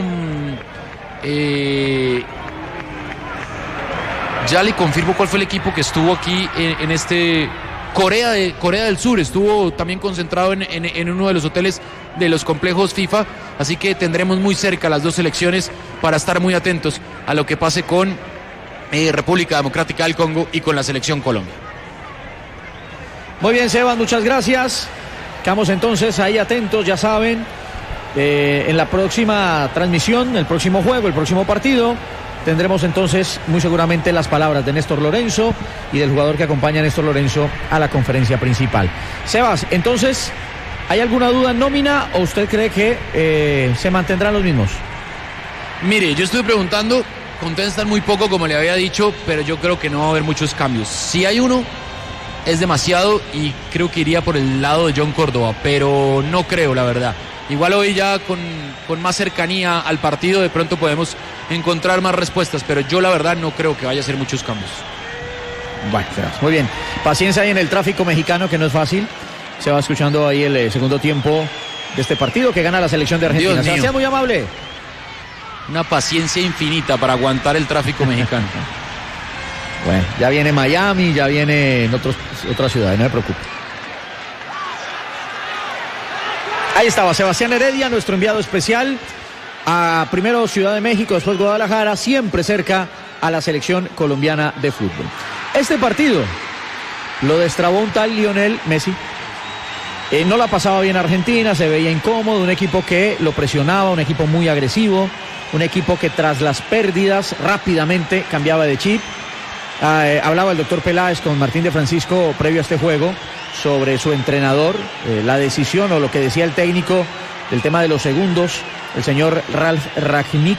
K: ya le confirmo cuál fue el equipo que estuvo aquí en este Corea del Sur, estuvo también concentrado en uno de los hoteles de los complejos FIFA, así que tendremos muy cerca las 2 selecciones para estar muy atentos a lo que pase con República Democrática del Congo y con la selección Colombia.
D: Muy bien, Sebas, muchas gracias. Quedamos entonces ahí atentos, ya saben, en la próxima transmisión, el próximo juego, el próximo partido, tendremos entonces muy seguramente las palabras de Néstor Lorenzo y del jugador que acompaña a Néstor Lorenzo a la conferencia principal. Sebas, entonces, ¿hay alguna duda en nómina o usted cree que se mantendrán los mismos?
K: Mire, yo estuve preguntando, contestan muy poco como le había dicho, pero yo creo que no va a haber muchos cambios. Si hay uno, es demasiado, y creo que iría por el lado de John Córdoba, pero no creo, la verdad. Igual hoy ya con más cercanía al partido de pronto podemos encontrar más respuestas, pero yo la verdad no creo que vaya a ser muchos cambios.
D: Bueno, muy bien. Paciencia ahí en el tráfico mexicano, que no es fácil. Se va escuchando ahí el segundo tiempo de este partido que gana la selección de Argentina. Sebastián, muy amable.
K: Una paciencia infinita para aguantar el tráfico mexicano.
D: Bueno, ya viene Miami, ya viene otras ciudades, no me preocupe. Ahí estaba Sebastián Heredia, nuestro enviado especial a primero Ciudad de México, después Guadalajara, siempre cerca a la selección colombiana de fútbol. Este partido lo destrabó un tal Lionel Messi. No la pasaba bien Argentina, se veía incómodo, un equipo que lo presionaba, un equipo muy agresivo, un equipo que tras las pérdidas rápidamente cambiaba de chip. Hablaba el doctor Peláez con Martín de Francisco previo a este juego sobre su entrenador, la decisión o lo que decía el técnico del tema de los segundos, el señor Ralf Rangnick,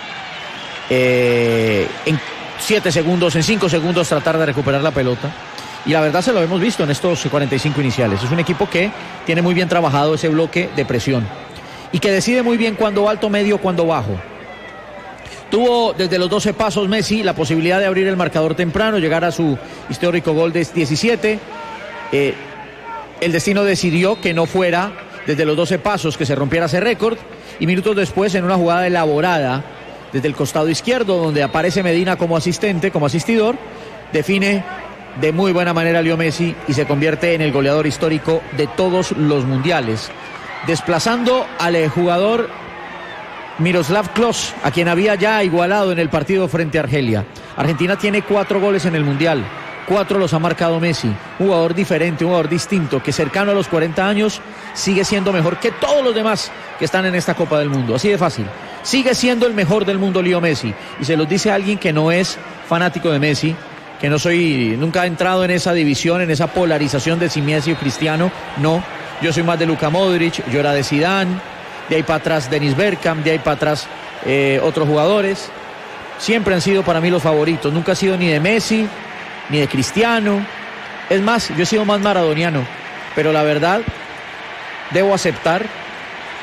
D: en 7 segundos, en 5 segundos tratar de recuperar la pelota, y la verdad se lo hemos visto en estos 45 iniciales. Es un equipo que tiene muy bien trabajado ese bloque de presión y que decide muy bien cuándo alto, medio, cuándo bajo. Tuvo desde los 12 pasos Messi la posibilidad de abrir el marcador temprano, llegar a su histórico gol de 17. El destino decidió que no fuera desde los 12 pasos que se rompiera ese récord, y minutos después, en una jugada elaborada desde el costado izquierdo, donde aparece Medina como asistente, como asistidor, define de muy buena manera Leo Messi y se convierte en el goleador histórico de todos los mundiales, desplazando al jugador Miroslav Klose, a quien había ya igualado en el partido frente a Argelia. Argentina tiene 4 goles en el Mundial, 4 los ha marcado Messi, un jugador diferente, un jugador distinto, que cercano a los 40 años sigue siendo mejor que todos los demás que están en esta Copa del Mundo, así de fácil. Sigue siendo el mejor del mundo Leo Messi, y se los dice alguien que no es fanático de Messi, que nunca ha entrado en esa división, en esa polarización de si Messi o Cristiano. No, yo soy más de Luka Modric, yo era de Zidane, de ahí para atrás Dennis Bergkamp, de ahí para atrás otros jugadores. Siempre han sido para mí los favoritos, nunca he sido ni de Messi ni de Cristiano. Es más, yo he sido más maradoniano, pero la verdad debo aceptar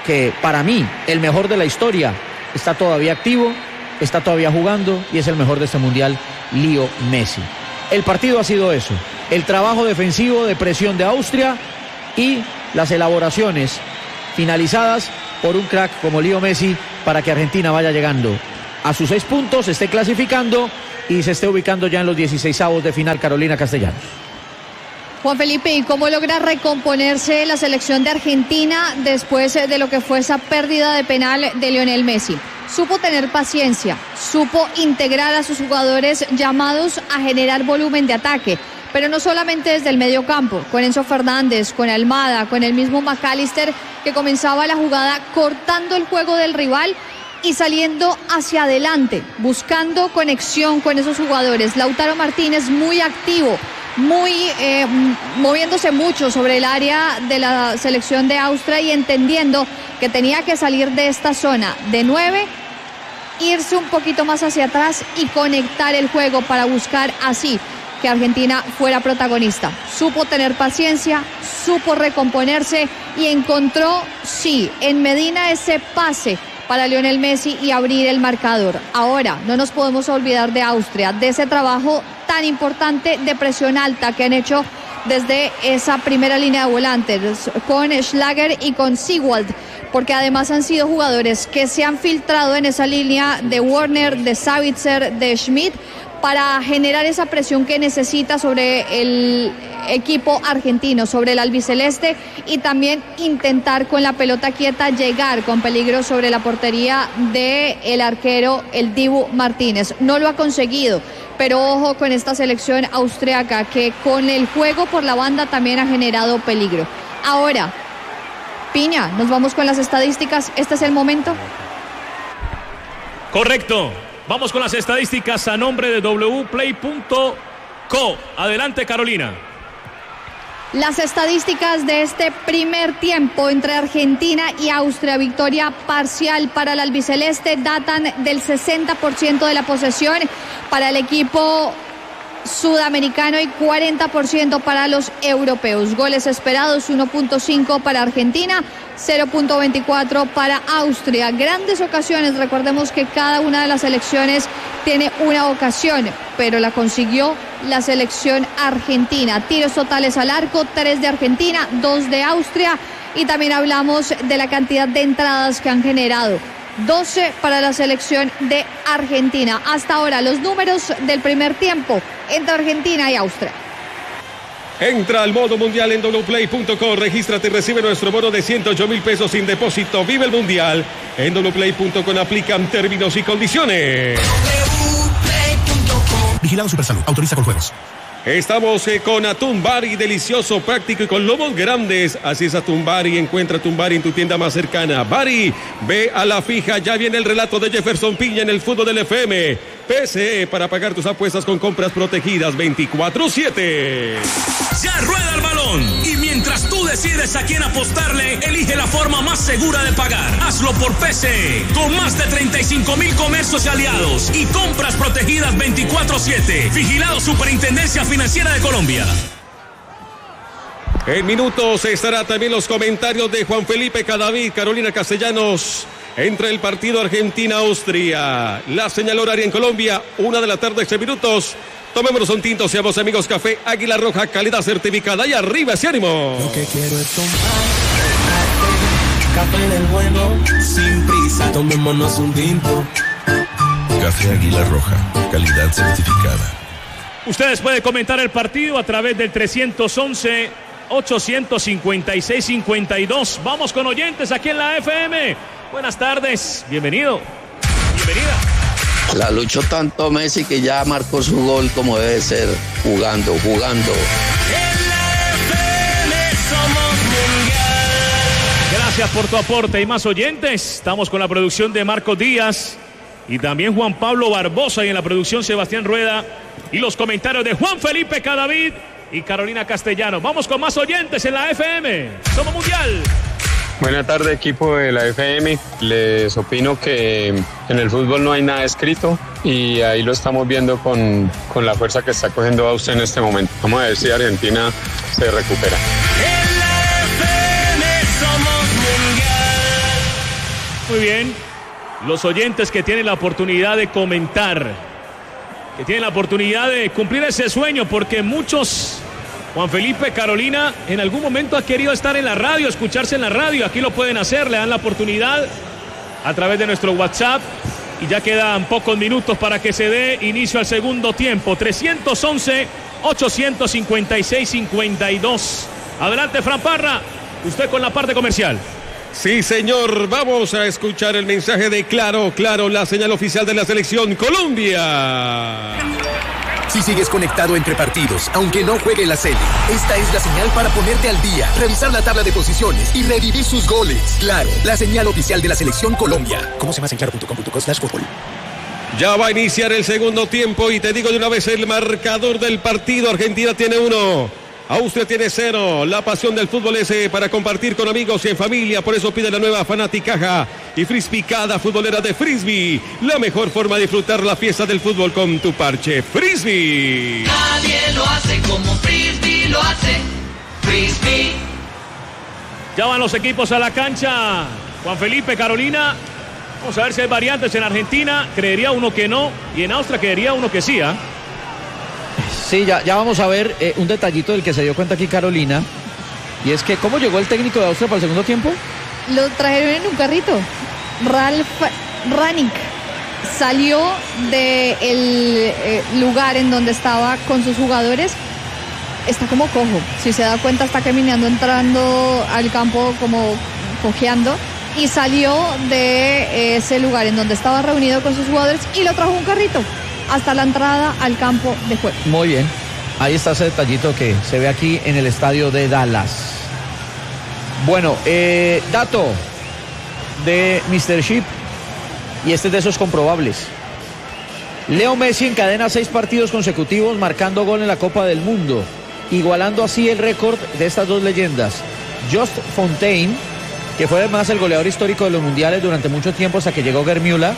D: que para mí, el mejor de la historia, está todavía activo, está todavía jugando y es el mejor de este mundial, Leo Messi. El partido ha sido eso, el trabajo defensivo de presión de Austria y las elaboraciones finalizadas por un crack como Leo Messi para que Argentina vaya llegando a sus 6 puntos, se esté clasificando y se esté ubicando ya en los 16avos de final. Carolina Castellanos.
E: Juan Felipe, ¿y cómo logra recomponerse la selección de Argentina después de lo que fue esa pérdida de penal de Lionel Messi? Supo tener paciencia, supo integrar a sus jugadores llamados a generar volumen de ataque, pero no solamente desde el medio campo, con Enzo Fernández, con Almada, con el mismo McAllister, que comenzaba la jugada cortando el juego del rival y saliendo hacia adelante, buscando conexión con esos jugadores. Lautaro Martínez muy activo, moviéndose mucho sobre el área de la selección de Austria y entendiendo que tenía que salir de esta zona de 9, irse un poquito más hacia atrás y conectar el juego para buscar así que Argentina fuera protagonista. Supo tener paciencia, supo recomponerse y encontró, sí, en Medina ese pase para Lionel Messi y abrir el marcador. Ahora, no nos podemos olvidar de Austria, de ese trabajo tan importante de presión alta que han hecho desde esa primera línea de volantes con Schlager y con Sigwald, porque además han sido jugadores que se han filtrado en esa línea de Werner, de Savitzer, de Schmidt, para generar esa presión que necesita sobre el equipo argentino, sobre el albiceleste, y también intentar con la pelota quieta llegar con peligro sobre la portería del arquero, el Dibu Martínez. No lo ha conseguido, pero ojo con esta selección austriaca que con el juego por la banda también ha generado peligro. Ahora, Piña, nos vamos con las estadísticas. ¿Este es el momento?
C: Correcto. Vamos con las estadísticas a nombre de wplay.co. Adelante, Carolina.
E: Las estadísticas de este primer tiempo entre Argentina y Austria, victoria parcial para el albiceleste, datan del 60% de la posesión para el equipo sudamericano y 40% para los europeos. Goles esperados 1.5 para Argentina, 0.24 para Austria. Grandes ocasiones, recordemos que cada una de las selecciones tiene una ocasión, pero la consiguió la selección argentina. Tiros totales al arco, 3 de Argentina, 2 de Austria, y también hablamos de la cantidad de entradas que han generado. 12 para la selección de Argentina. Hasta ahora los números del primer tiempo entre Argentina y Austria.
A: Entra al modo mundial en wplay.co, regístrate y recibe nuestro bono de 108.000 pesos sin depósito. Vive el mundial. En wplay.com aplican términos y condiciones.
L: Vigilado Supersalud, autoriza con juegos.
A: Estamos con Atún Bari, delicioso, práctico y con lomos grandes. Así es Atún Bari, encuentra Atún Bari en tu tienda más cercana. Bari, ve a la fija, ya viene el relato de Jefferson Piña en el fútbol del FM. PSE, para pagar tus apuestas con compras protegidas 24/7.
M: Ya rueda el balón y mientras tú decides a quién apostarle, elige la forma más segura de pagar. Hazlo por PSE, con más de 35.000 comercios y aliados y compras protegidas 24/7. Vigilado Superintendencia Financiera de Colombia.
A: En minutos estará también los comentarios de Juan Felipe Cadavid, Carolina Castellanos, entre el partido Argentina-Austria. La señal horaria en Colombia, 1:00 minutos. Tomémonos un tinto, seamos amigos. Café Águila Roja, calidad certificada, y arriba ese ánimo.
G: Lo que quiero es tomar café del bueno, sin prisa, tomémonos un tinto.
H: Café Águila Roja, calidad certificada.
C: Ustedes pueden comentar el partido a través del 311-856-52. Vamos con oyentes aquí en la FM. Buenas tardes, bienvenido, bienvenida.
N: La luchó tanto Messi que ya marcó su gol como debe ser, jugando.
C: Gracias por tu aporte y más oyentes. Estamos con la producción de Marcos Díaz y también Juan Pablo Barbosa, y en la producción Sebastián Rueda, y los comentarios de Juan Felipe Cadavid y Carolina Castellano. Vamos con más oyentes en la FM. Somos Mundial.
O: Buenas tardes, equipo de la FM. Les opino que en el fútbol no hay nada escrito y ahí lo estamos viendo con la fuerza que está cogiendo Austria en este momento. Vamos a ver si Argentina se recupera.
C: Muy bien. Los oyentes que tienen la oportunidad de comentar, que tienen la oportunidad de cumplir ese sueño, porque muchos, Juan Felipe, Carolina, en algún momento ha querido estar en la radio, escucharse en la radio. Aquí lo pueden hacer, le dan la oportunidad a través de nuestro WhatsApp. Y ya quedan pocos minutos para que se dé inicio al segundo tiempo. 311-856-52. Adelante, Fran Parra, usted con la parte comercial.
A: Sí, señor, vamos a escuchar el mensaje de Claro, la señal oficial de la selección Colombia.
P: Si sigues conectado entre partidos, aunque no juegue la serie, esta es la señal para ponerte al día, revisar la tabla de posiciones y revivir sus goles. Claro, la señal oficial de la selección Colombia. ¿Cómo se más en claro.com.co/fútbol?
A: Ya va a iniciar el segundo tiempo y te digo de una vez el marcador del partido. Argentina tiene 1. Austria tiene 0. La pasión del fútbol es para compartir con amigos y en familia. Por eso pide la nueva Fanaticaja y Frisbicada futbolera de Frisbee. La mejor forma de disfrutar la fiesta del fútbol con tu parche Frisbee.
B: Nadie lo hace como Frisbee lo hace. Frisbee.
C: Ya van los equipos a la cancha. Juan Felipe, Carolina. Vamos a ver si hay variantes en Argentina. Creería uno que no. Y en Austria creería uno que sí, ¿ah?
D: Sí, ya vamos a ver un detallito del que se dio cuenta aquí Carolina. Y es que, ¿cómo llegó el técnico de Austria para el segundo tiempo?
E: Lo trajeron en un carrito. Ralf Rangnick salió del lugar en donde estaba con sus jugadores. Está como cojo. Si se da cuenta, está caminando, entrando al campo como cojeando. Y salió de ese lugar en donde estaba reunido con sus jugadores y lo trajo un carrito hasta la entrada al campo de juego.
D: Muy bien. Ahí está ese detallito que se ve aquí en el estadio de Dallas. Bueno, dato de Mr. Chip, y este es de esos comprobables. Leo Messi encadena 6 partidos consecutivos marcando gol en la Copa del Mundo, igualando así el récord de estas dos leyendas. Just Fontaine, que fue además el goleador histórico de los mundiales durante mucho tiempo hasta que llegó Gerd Müller,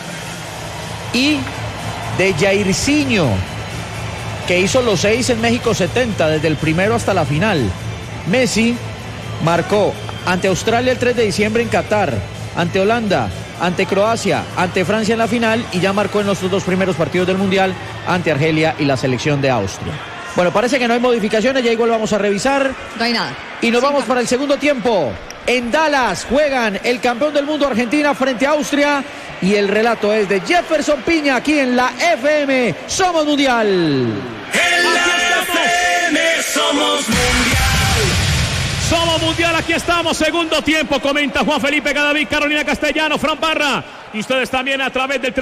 D: y de Jairzinho, que hizo los 6 en México 70, desde el primero hasta la final. Messi marcó ante Australia el 3 de diciembre en Qatar, ante Holanda, ante Croacia, ante Francia en la final, y ya marcó en los 2 primeros partidos del Mundial ante Argelia y la selección de Austria. Bueno, parece que no hay modificaciones, ya igual vamos a revisar.
E: No hay nada.
D: Y nos vamos para el segundo tiempo. En Dallas juegan el campeón del mundo Argentina frente a Austria. Y el relato es de Jefferson Piña aquí en la FM. Somos Mundial.
M: En la FM somos Mundial.
C: Somos Mundial, aquí estamos. Segundo tiempo, comenta Juan Felipe Cadavid, Carolina Castellano, Fran Parra. Y ustedes también a través del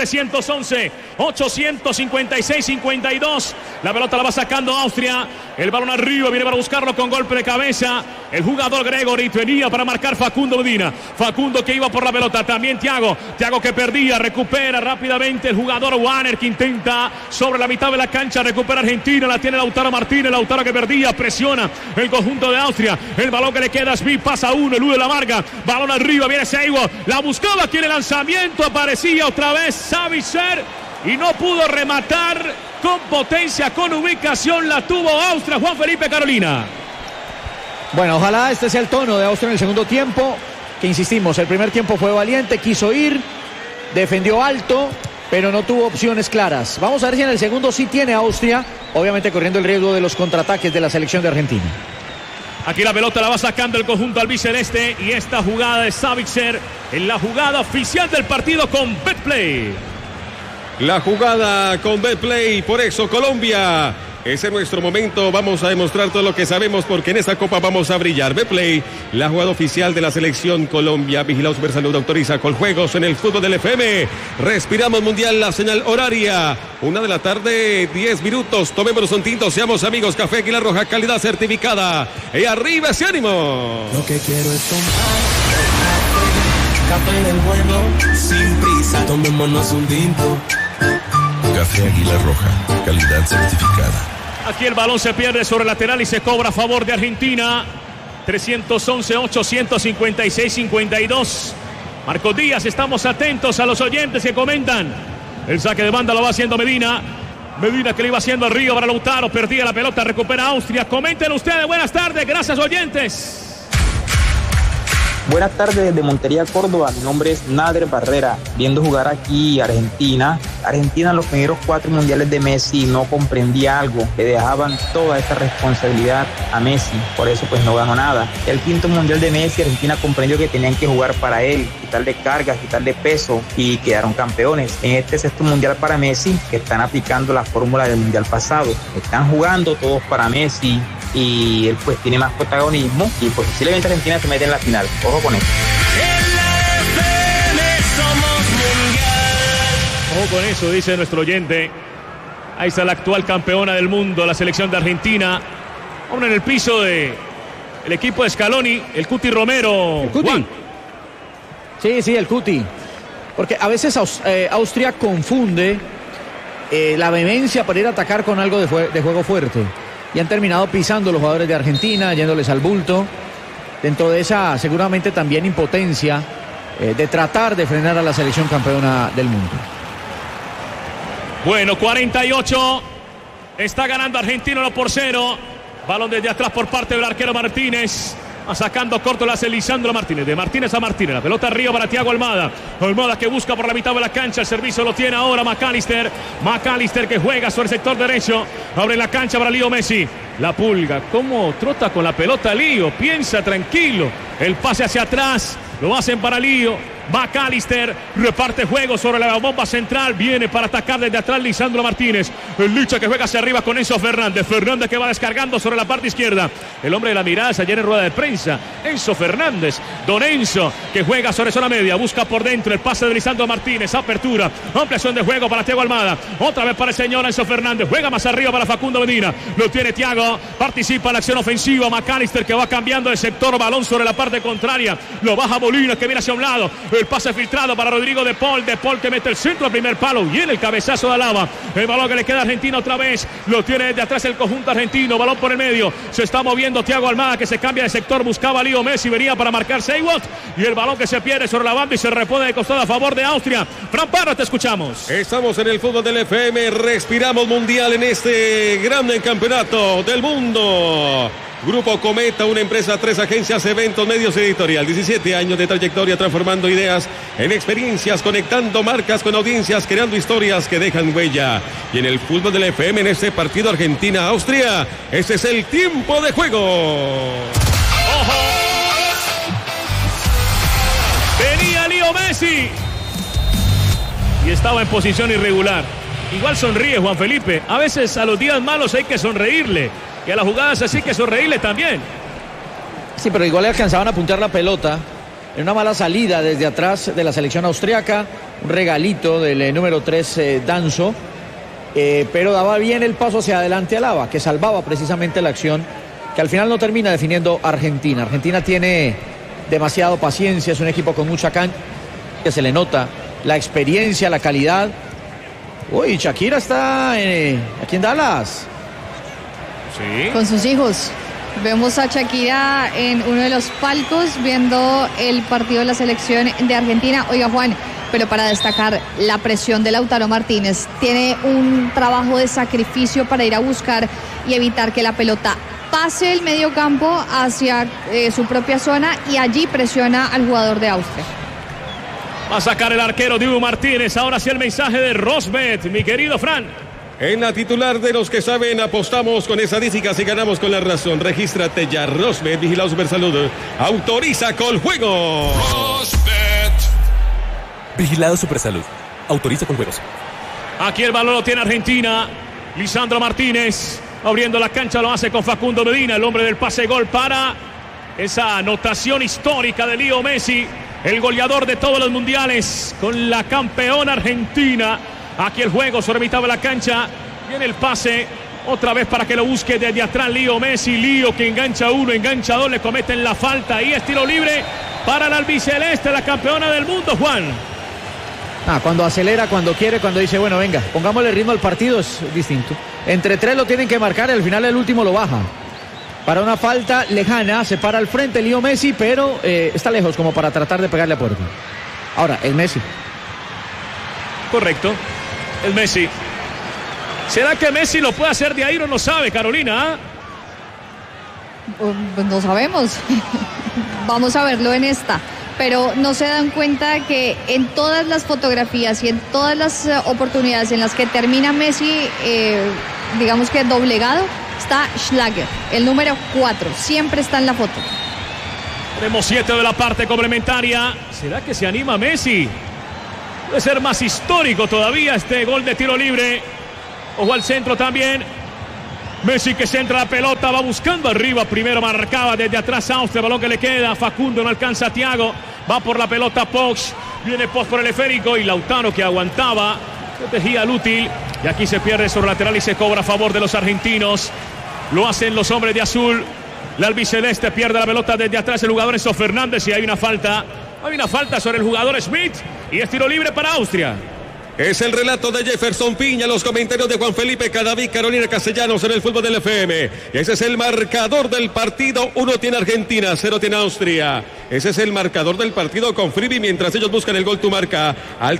C: 311-856-52. La pelota la va sacando Austria. El balón arriba, viene para buscarlo con golpe de cabeza. El jugador Gregory venía para marcar Facundo Medina. Facundo que iba por la pelota. También Thiago que perdía. Recupera rápidamente el jugador Warner, que intenta sobre la mitad de la cancha. Recupera Argentina. La tiene Lautaro Martínez. Lautaro que perdía. Presiona el conjunto de Austria. El balón que le queda a Smith. Pasa uno. Elude la marca. Balón arriba. Viene Seigo. La buscaba aquí en el lanzamiento. Aparecía otra vez Savitzer y no pudo rematar con potencia, con ubicación. La tuvo Austria. Juan Felipe, Carolina.
D: Bueno, ojalá este sea el tono de Austria en el segundo tiempo, que insistimos, el primer tiempo fue valiente, quiso ir, defendió alto, pero no tuvo opciones claras. Vamos a ver si en el segundo sí tiene Austria, obviamente corriendo el riesgo de los contraataques de la selección de Argentina.
C: Aquí la pelota la va sacando el conjunto albiceleste y esta jugada de Savitzer en la jugada oficial del partido con Betplay.
A: La jugada con Betplay, por eso Colombia. Ese es nuestro momento, vamos a demostrar todo lo que sabemos porque en esta copa vamos a brillar. Betplay, la jugada oficial de la selección Colombia. Vigilado Supersalud, autoriza con juegos en el fútbol del FM. Respiramos Mundial, la señal horaria. 1 de la tarde, 10 minutos. Tomémonos un tinto, seamos amigos. Café Aguilar Roja, calidad certificada. Y arriba ese ánimo.
G: Lo que quiero es tomar café del bueno, sin prisa. Tomémonos un tinto.
H: Café Aguilar Roja, calidad certificada.
C: Aquí el balón se pierde sobre lateral y se cobra a favor de Argentina. 311-856-52. Marcos Díaz, estamos atentos a los oyentes que comentan. El saque de banda lo va haciendo Medina. Medina que le iba haciendo arriba para Lautaro. Perdía la pelota, recupera Austria. Comenten ustedes, buenas tardes, gracias oyentes.
Q: Buenas tardes desde Montería, Córdoba. Mi nombre es Nader Barrera. Viendo jugar aquí Argentina. Argentina en los primeros 4 mundiales de Messi no comprendía algo. Le dejaban toda esta responsabilidad a Messi. Por eso pues no ganó nada. El 5º mundial de Messi, Argentina comprendió que tenían que jugar para él, quitarle cargas, quitarle peso y quedaron campeones. En este 6º mundial para Messi, que están aplicando la fórmula del mundial pasado. Están jugando todos para Messi y él pues tiene más protagonismo y pues posiblemente Argentina se mete en la final. Ojo con eso.
C: Ojo con eso, dice nuestro oyente. Ahí está la actual campeona del mundo, la selección de Argentina. Hombre, en el piso de el equipo de Scaloni, el Cuti Romero.
D: ¿El Cuti?
C: Juan.
D: Sí, el Cuti. Porque a veces Austria confunde la vehemencia para ir a atacar con algo de juego fuerte. Y han terminado pisando los jugadores de Argentina, yéndoles al bulto. Dentro de esa, seguramente también impotencia de tratar de frenar a la selección campeona del mundo.
C: Bueno, 48. Está ganando Argentina 1-0. Balón desde atrás por parte del arquero Martínez. Sacando corto la hace Lisandro Martínez. De Martínez a Martínez. La pelota arriba para Thiago Almada. Almada que busca por la mitad de la cancha. El servicio lo tiene ahora McAllister. McAllister que juega sobre el sector derecho. Abre la cancha para Leo Messi. La Pulga. ¿Cómo trota con la pelota Lío? Piensa tranquilo. El pase hacia atrás. Lo hacen para Lío. McAllister reparte juego sobre la bomba central. Viene para atacar desde atrás Lisandro Martínez. El Licha que juega hacia arriba con Enzo Fernández. Fernández que va descargando sobre la parte izquierda. El hombre de la mirada ayer en rueda de prensa. Enzo Fernández. Don Enzo que juega sobre zona media. Busca por dentro el pase de Lisandro Martínez. Apertura. Ampliación de juego para Thiago Almada. Otra vez para el señor Enzo Fernández. Juega más arriba para Facundo Medina. Lo tiene Thiago. Participa en la acción ofensiva. McAllister que va cambiando de sector. Balón sobre la parte contraria. Lo baja Molina que viene hacia un lado. El pase filtrado para Rodrigo De Paul. De Paul que mete el centro al primer palo. Viene el cabezazo de Alaba. El balón que le queda a Argentina otra vez. Lo tiene desde atrás el conjunto argentino. Balón por el medio. Se está moviendo Thiago Almada que se cambia de sector. Buscaba a Leo Messi. Venía para marcar Seiwot. Y el balón que se pierde sobre la banda y se repone de costado a favor de Austria. Fran Parra, te escuchamos.
A: Estamos en el fútbol del FM. Respiramos mundial en este gran campeonato del mundo. Grupo Cometa, una empresa, 3 agencias, eventos, medios, editorial. 17 años de trayectoria transformando ideas en experiencias, conectando marcas con audiencias, creando historias que dejan huella. Y en el fútbol del FM, en este partido Argentina-Austria, ese es el tiempo de juego.
C: ¡Ojo! Venía Leo Messi. Y estaba en posición irregular. Igual sonríe Juan Felipe. A veces a los días malos hay que sonreírle. Y a las jugadas así que sonreírle también.
D: Sí, pero igual le alcanzaban a apuntar la pelota. En una mala salida desde atrás de la selección austriaca. Un regalito del número 3, Danso. Pero daba bien el paso hacia adelante a Alaba, que salvaba precisamente la acción, que al final no termina definiendo Argentina. Argentina tiene demasiado paciencia, es un equipo con mucha cancha, que se le nota la experiencia, la calidad. Uy, Shakira está aquí en Dallas.
C: Sí.
E: Con sus hijos. Vemos a Shakira en uno de los palcos viendo el partido de la selección de Argentina. Oiga, Juan, pero para destacar la presión de Lautaro Martínez, tiene un trabajo de sacrificio para ir a buscar y evitar que la pelota pase el medio campo hacia su propia zona y allí presiona al jugador de Austria.
C: Va a sacar el arquero Dibu Martínez. Ahora sí el mensaje de Rosbet, mi querido Fran.
A: En la titular de los que saben, apostamos con estadísticas y ganamos con la razón. Regístrate ya, Rosbet, vigilado Supersalud. Autoriza con juego.
F: Rosbet. Vigilado Supersalud. Autoriza con juegos.
C: Aquí el balón lo tiene Argentina. Lisandro Martínez abriendo la cancha, lo hace con Facundo Medina, el hombre del pase gol para esa anotación histórica de Leo Messi, el goleador de todos los mundiales con la campeona Argentina. Aquí el juego sobre mitad de la cancha. Viene el pase otra vez para que lo busque desde atrás Leo Messi. Lío que engancha uno, engancha dos, le cometen la falta. Y es tiro libre para la albiceleste, la campeona del mundo, Juan.
D: Cuando acelera, cuando quiere, cuando dice, bueno, venga, pongámosle ritmo al partido, es distinto. Entre 3 lo tienen que marcar y al final el último lo baja. Para una falta lejana, se para al frente Leo Messi, pero está lejos como para tratar de pegarle a puerta. Ahora, el Messi.
C: Correcto, el Messi. ¿Será que Messi lo puede hacer de ahí? No lo sabe, Carolina.
E: Pues no sabemos. vamos a verlo en esta. Pero no se dan cuenta que en todas las fotografías y en todas las oportunidades en las que termina Messi, digamos que doblegado, está Schlager, el número 4, siempre está en la foto.
C: Tenemos 7 de la parte complementaria. ¿Será que se anima Messi? Puede ser más histórico todavía este gol de tiro libre. Ojo al centro también. Messi que centra la pelota, va buscando arriba, primero marcaba desde atrás Austria, balón que le queda, Facundo no alcanza a Thiago, va por la pelota Pox, viene Pox por el esférico y Lautaro que aguantaba, protegía al útil y aquí se pierde sobre lateral y se cobra a favor de los argentinos, lo hacen los hombres de azul, la albiceleste pierde la pelota desde atrás el jugador Enzo Fernández y hay una falta sobre el jugador Smith y es tiro libre para Austria.
A: Es el relato de Jefferson Piña, los comentarios de Juan Felipe Cadavid, Carolina Castellanos en el fútbol del FM. Ese es el marcador del partido. 1 tiene Argentina, 0 tiene Austria. Ese es el marcador del partido con Frivi mientras ellos buscan el gol tu marca. Al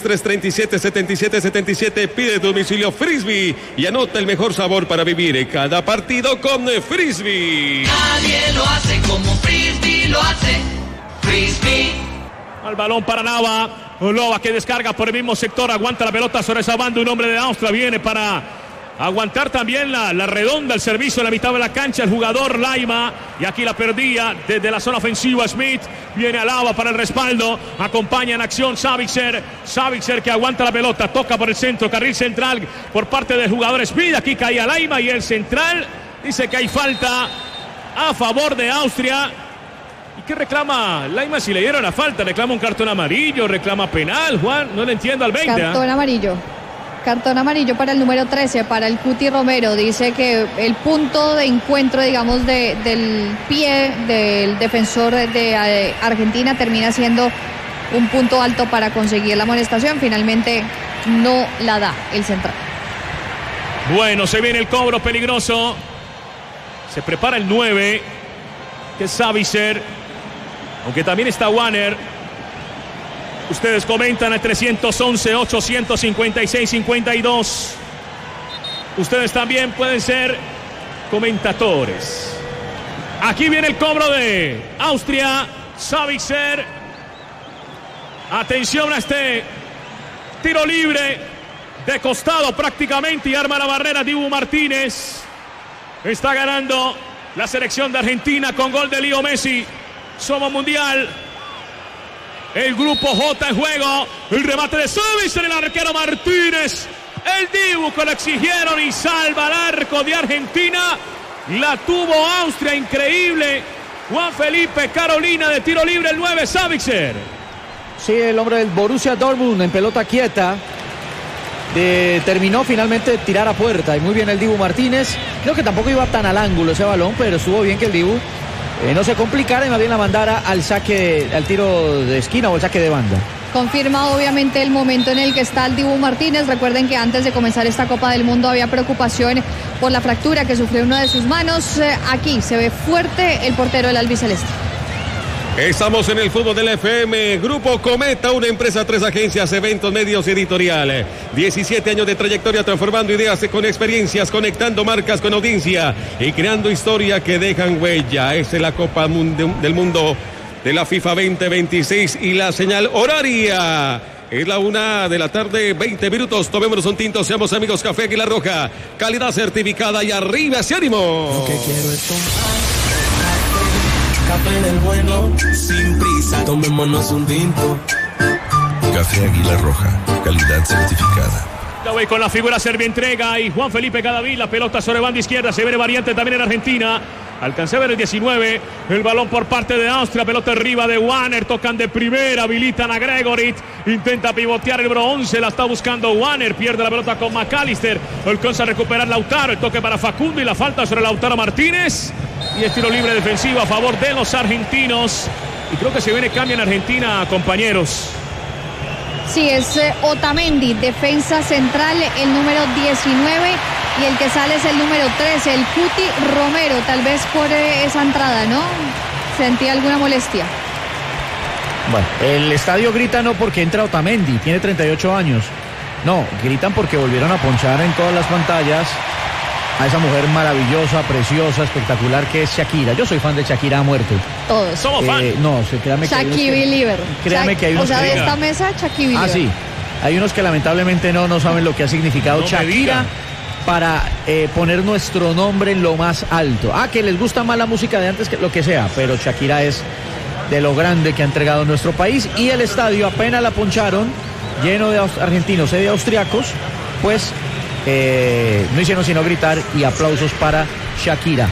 A: 310-337-7777 pide domicilio Frisbee y anota el mejor sabor para vivir cada partido con Frisbee.
B: Nadie lo hace como Frisbee lo hace. Frisbee.
C: Al balón para Nava. Loba que descarga por el mismo sector, aguanta la pelota sobre esa banda, un hombre de Austria viene para aguantar también la redonda, el servicio en la mitad de la cancha, el jugador Laima, y aquí la perdía desde la zona ofensiva Smith, viene a Lava para el respaldo, acompaña en acción Savitzer que aguanta la pelota, toca por el centro, carril central por parte del jugador Smith, aquí caía Laima y el central dice que hay falta a favor de Austria. ¿Y qué reclama Laima si le dieron la falta? ¿Reclama un cartón amarillo? ¿Reclama penal, Juan? No le entiendo al 20.
E: Cartón amarillo. Cartón amarillo para el número 13, para el Cuti Romero. Dice que el punto de encuentro, digamos, del pie del defensor de Argentina termina siendo un punto alto para conseguir la amonestación. Finalmente no la da el central.
C: Bueno, se viene el cobro peligroso. Se prepara el 9, que es Savitzer. Aunque también está Warner. Ustedes comentan al 311-856-52. Ustedes también pueden ser comentadores. Aquí viene el cobro de Austria. Savitzer. Atención a este tiro libre de costado prácticamente y arma la barrera Dibu Martínez. Está ganando la selección de Argentina con gol de Leo Messi. Somos mundial. El grupo J en juego. El remate de Savitzer, el arquero Martínez. El Dibu que lo exigieron y salva el arco de Argentina. La tuvo Austria, increíble. Juan Felipe, Carolina de tiro libre, el 9, Savitzer.
D: Sí, el hombre del Borussia Dortmund en pelota quieta. Terminó finalmente de tirar a puerta y muy bien el Dibu Martínez. Creo que tampoco iba tan al ángulo ese balón, pero estuvo bien que el Dibu no se complicara y más bien la mandara al saque, al tiro de esquina o el saque de banda.
E: Confirma obviamente el momento en el que está el Dibu Martínez. Recuerden que antes de comenzar esta Copa del Mundo había preocupación por la fractura que sufrió en una de sus manos. Aquí se ve fuerte el portero del albiceleste.
A: Estamos en el fútbol del FM. Grupo Cometa, una empresa, 3 agencias, eventos, medios, editorial. 17 años de trayectoria transformando ideas con experiencias, conectando marcas con audiencia y creando historia que dejan huella. Esta es la Copa del Mundo de la FIFA 2026 y la señal horaria. Es la 1 de la tarde, 20 minutos. Tomémonos un tinto, seamos amigos. Café Águila Roja, calidad certificada y arriba ese ánimo.
G: Lo que quiero es café del bueno, sin prisa, tomémonos un tinto.
H: Café Águila Roja, calidad certificada.
C: Ya voy con la figura Serbia entrega y Juan Felipe Cadavid, la pelota sobre banda izquierda, se ve variante también en Argentina. Alcancé a ver el 19, el balón por parte de Austria, pelota arriba de Warner, tocan de primera, habilitan a Gregorit, intenta pivotear el bronce, la está buscando Warner, pierde la pelota con McAllister, alcanza a recuperar Lautaro, el toque para Facundo y la falta sobre Lautaro Martínez. Y es tiro libre defensivo a favor de los argentinos. Y creo que se viene cambio en Argentina, compañeros.
E: Sí, es Otamendi, defensa central, el número 19. Y el que sale es el número 13, el Cuti Romero. Tal vez por esa entrada, ¿no? Sentía alguna molestia.
D: Bueno, el estadio grita no porque entra Otamendi, tiene 38 años. No, gritan porque volvieron a ponchar en todas las pantallas a esa mujer maravillosa, preciosa, espectacular que es Shakira. Yo soy fan de Shakira a muerte.
E: Todos.
C: Somos fan.
D: No, créame que
E: Shaki Believer.
D: Créame que hay unos
E: o sea,
D: que
E: de
D: digan.
E: esta mesa, Shaki Believer.
D: Ah, sí. Hay unos que lamentablemente no saben lo que ha significado
C: No me
D: Shakira
C: diga.
D: para poner nuestro nombre en lo más alto. Que les gusta más la música de antes que lo que sea, pero Shakira es de lo grande que ha entregado nuestro país. Y el estadio apenas la poncharon, lleno de argentinos y de austriacos, pues no hicieron sino gritar y aplausos para Shakira.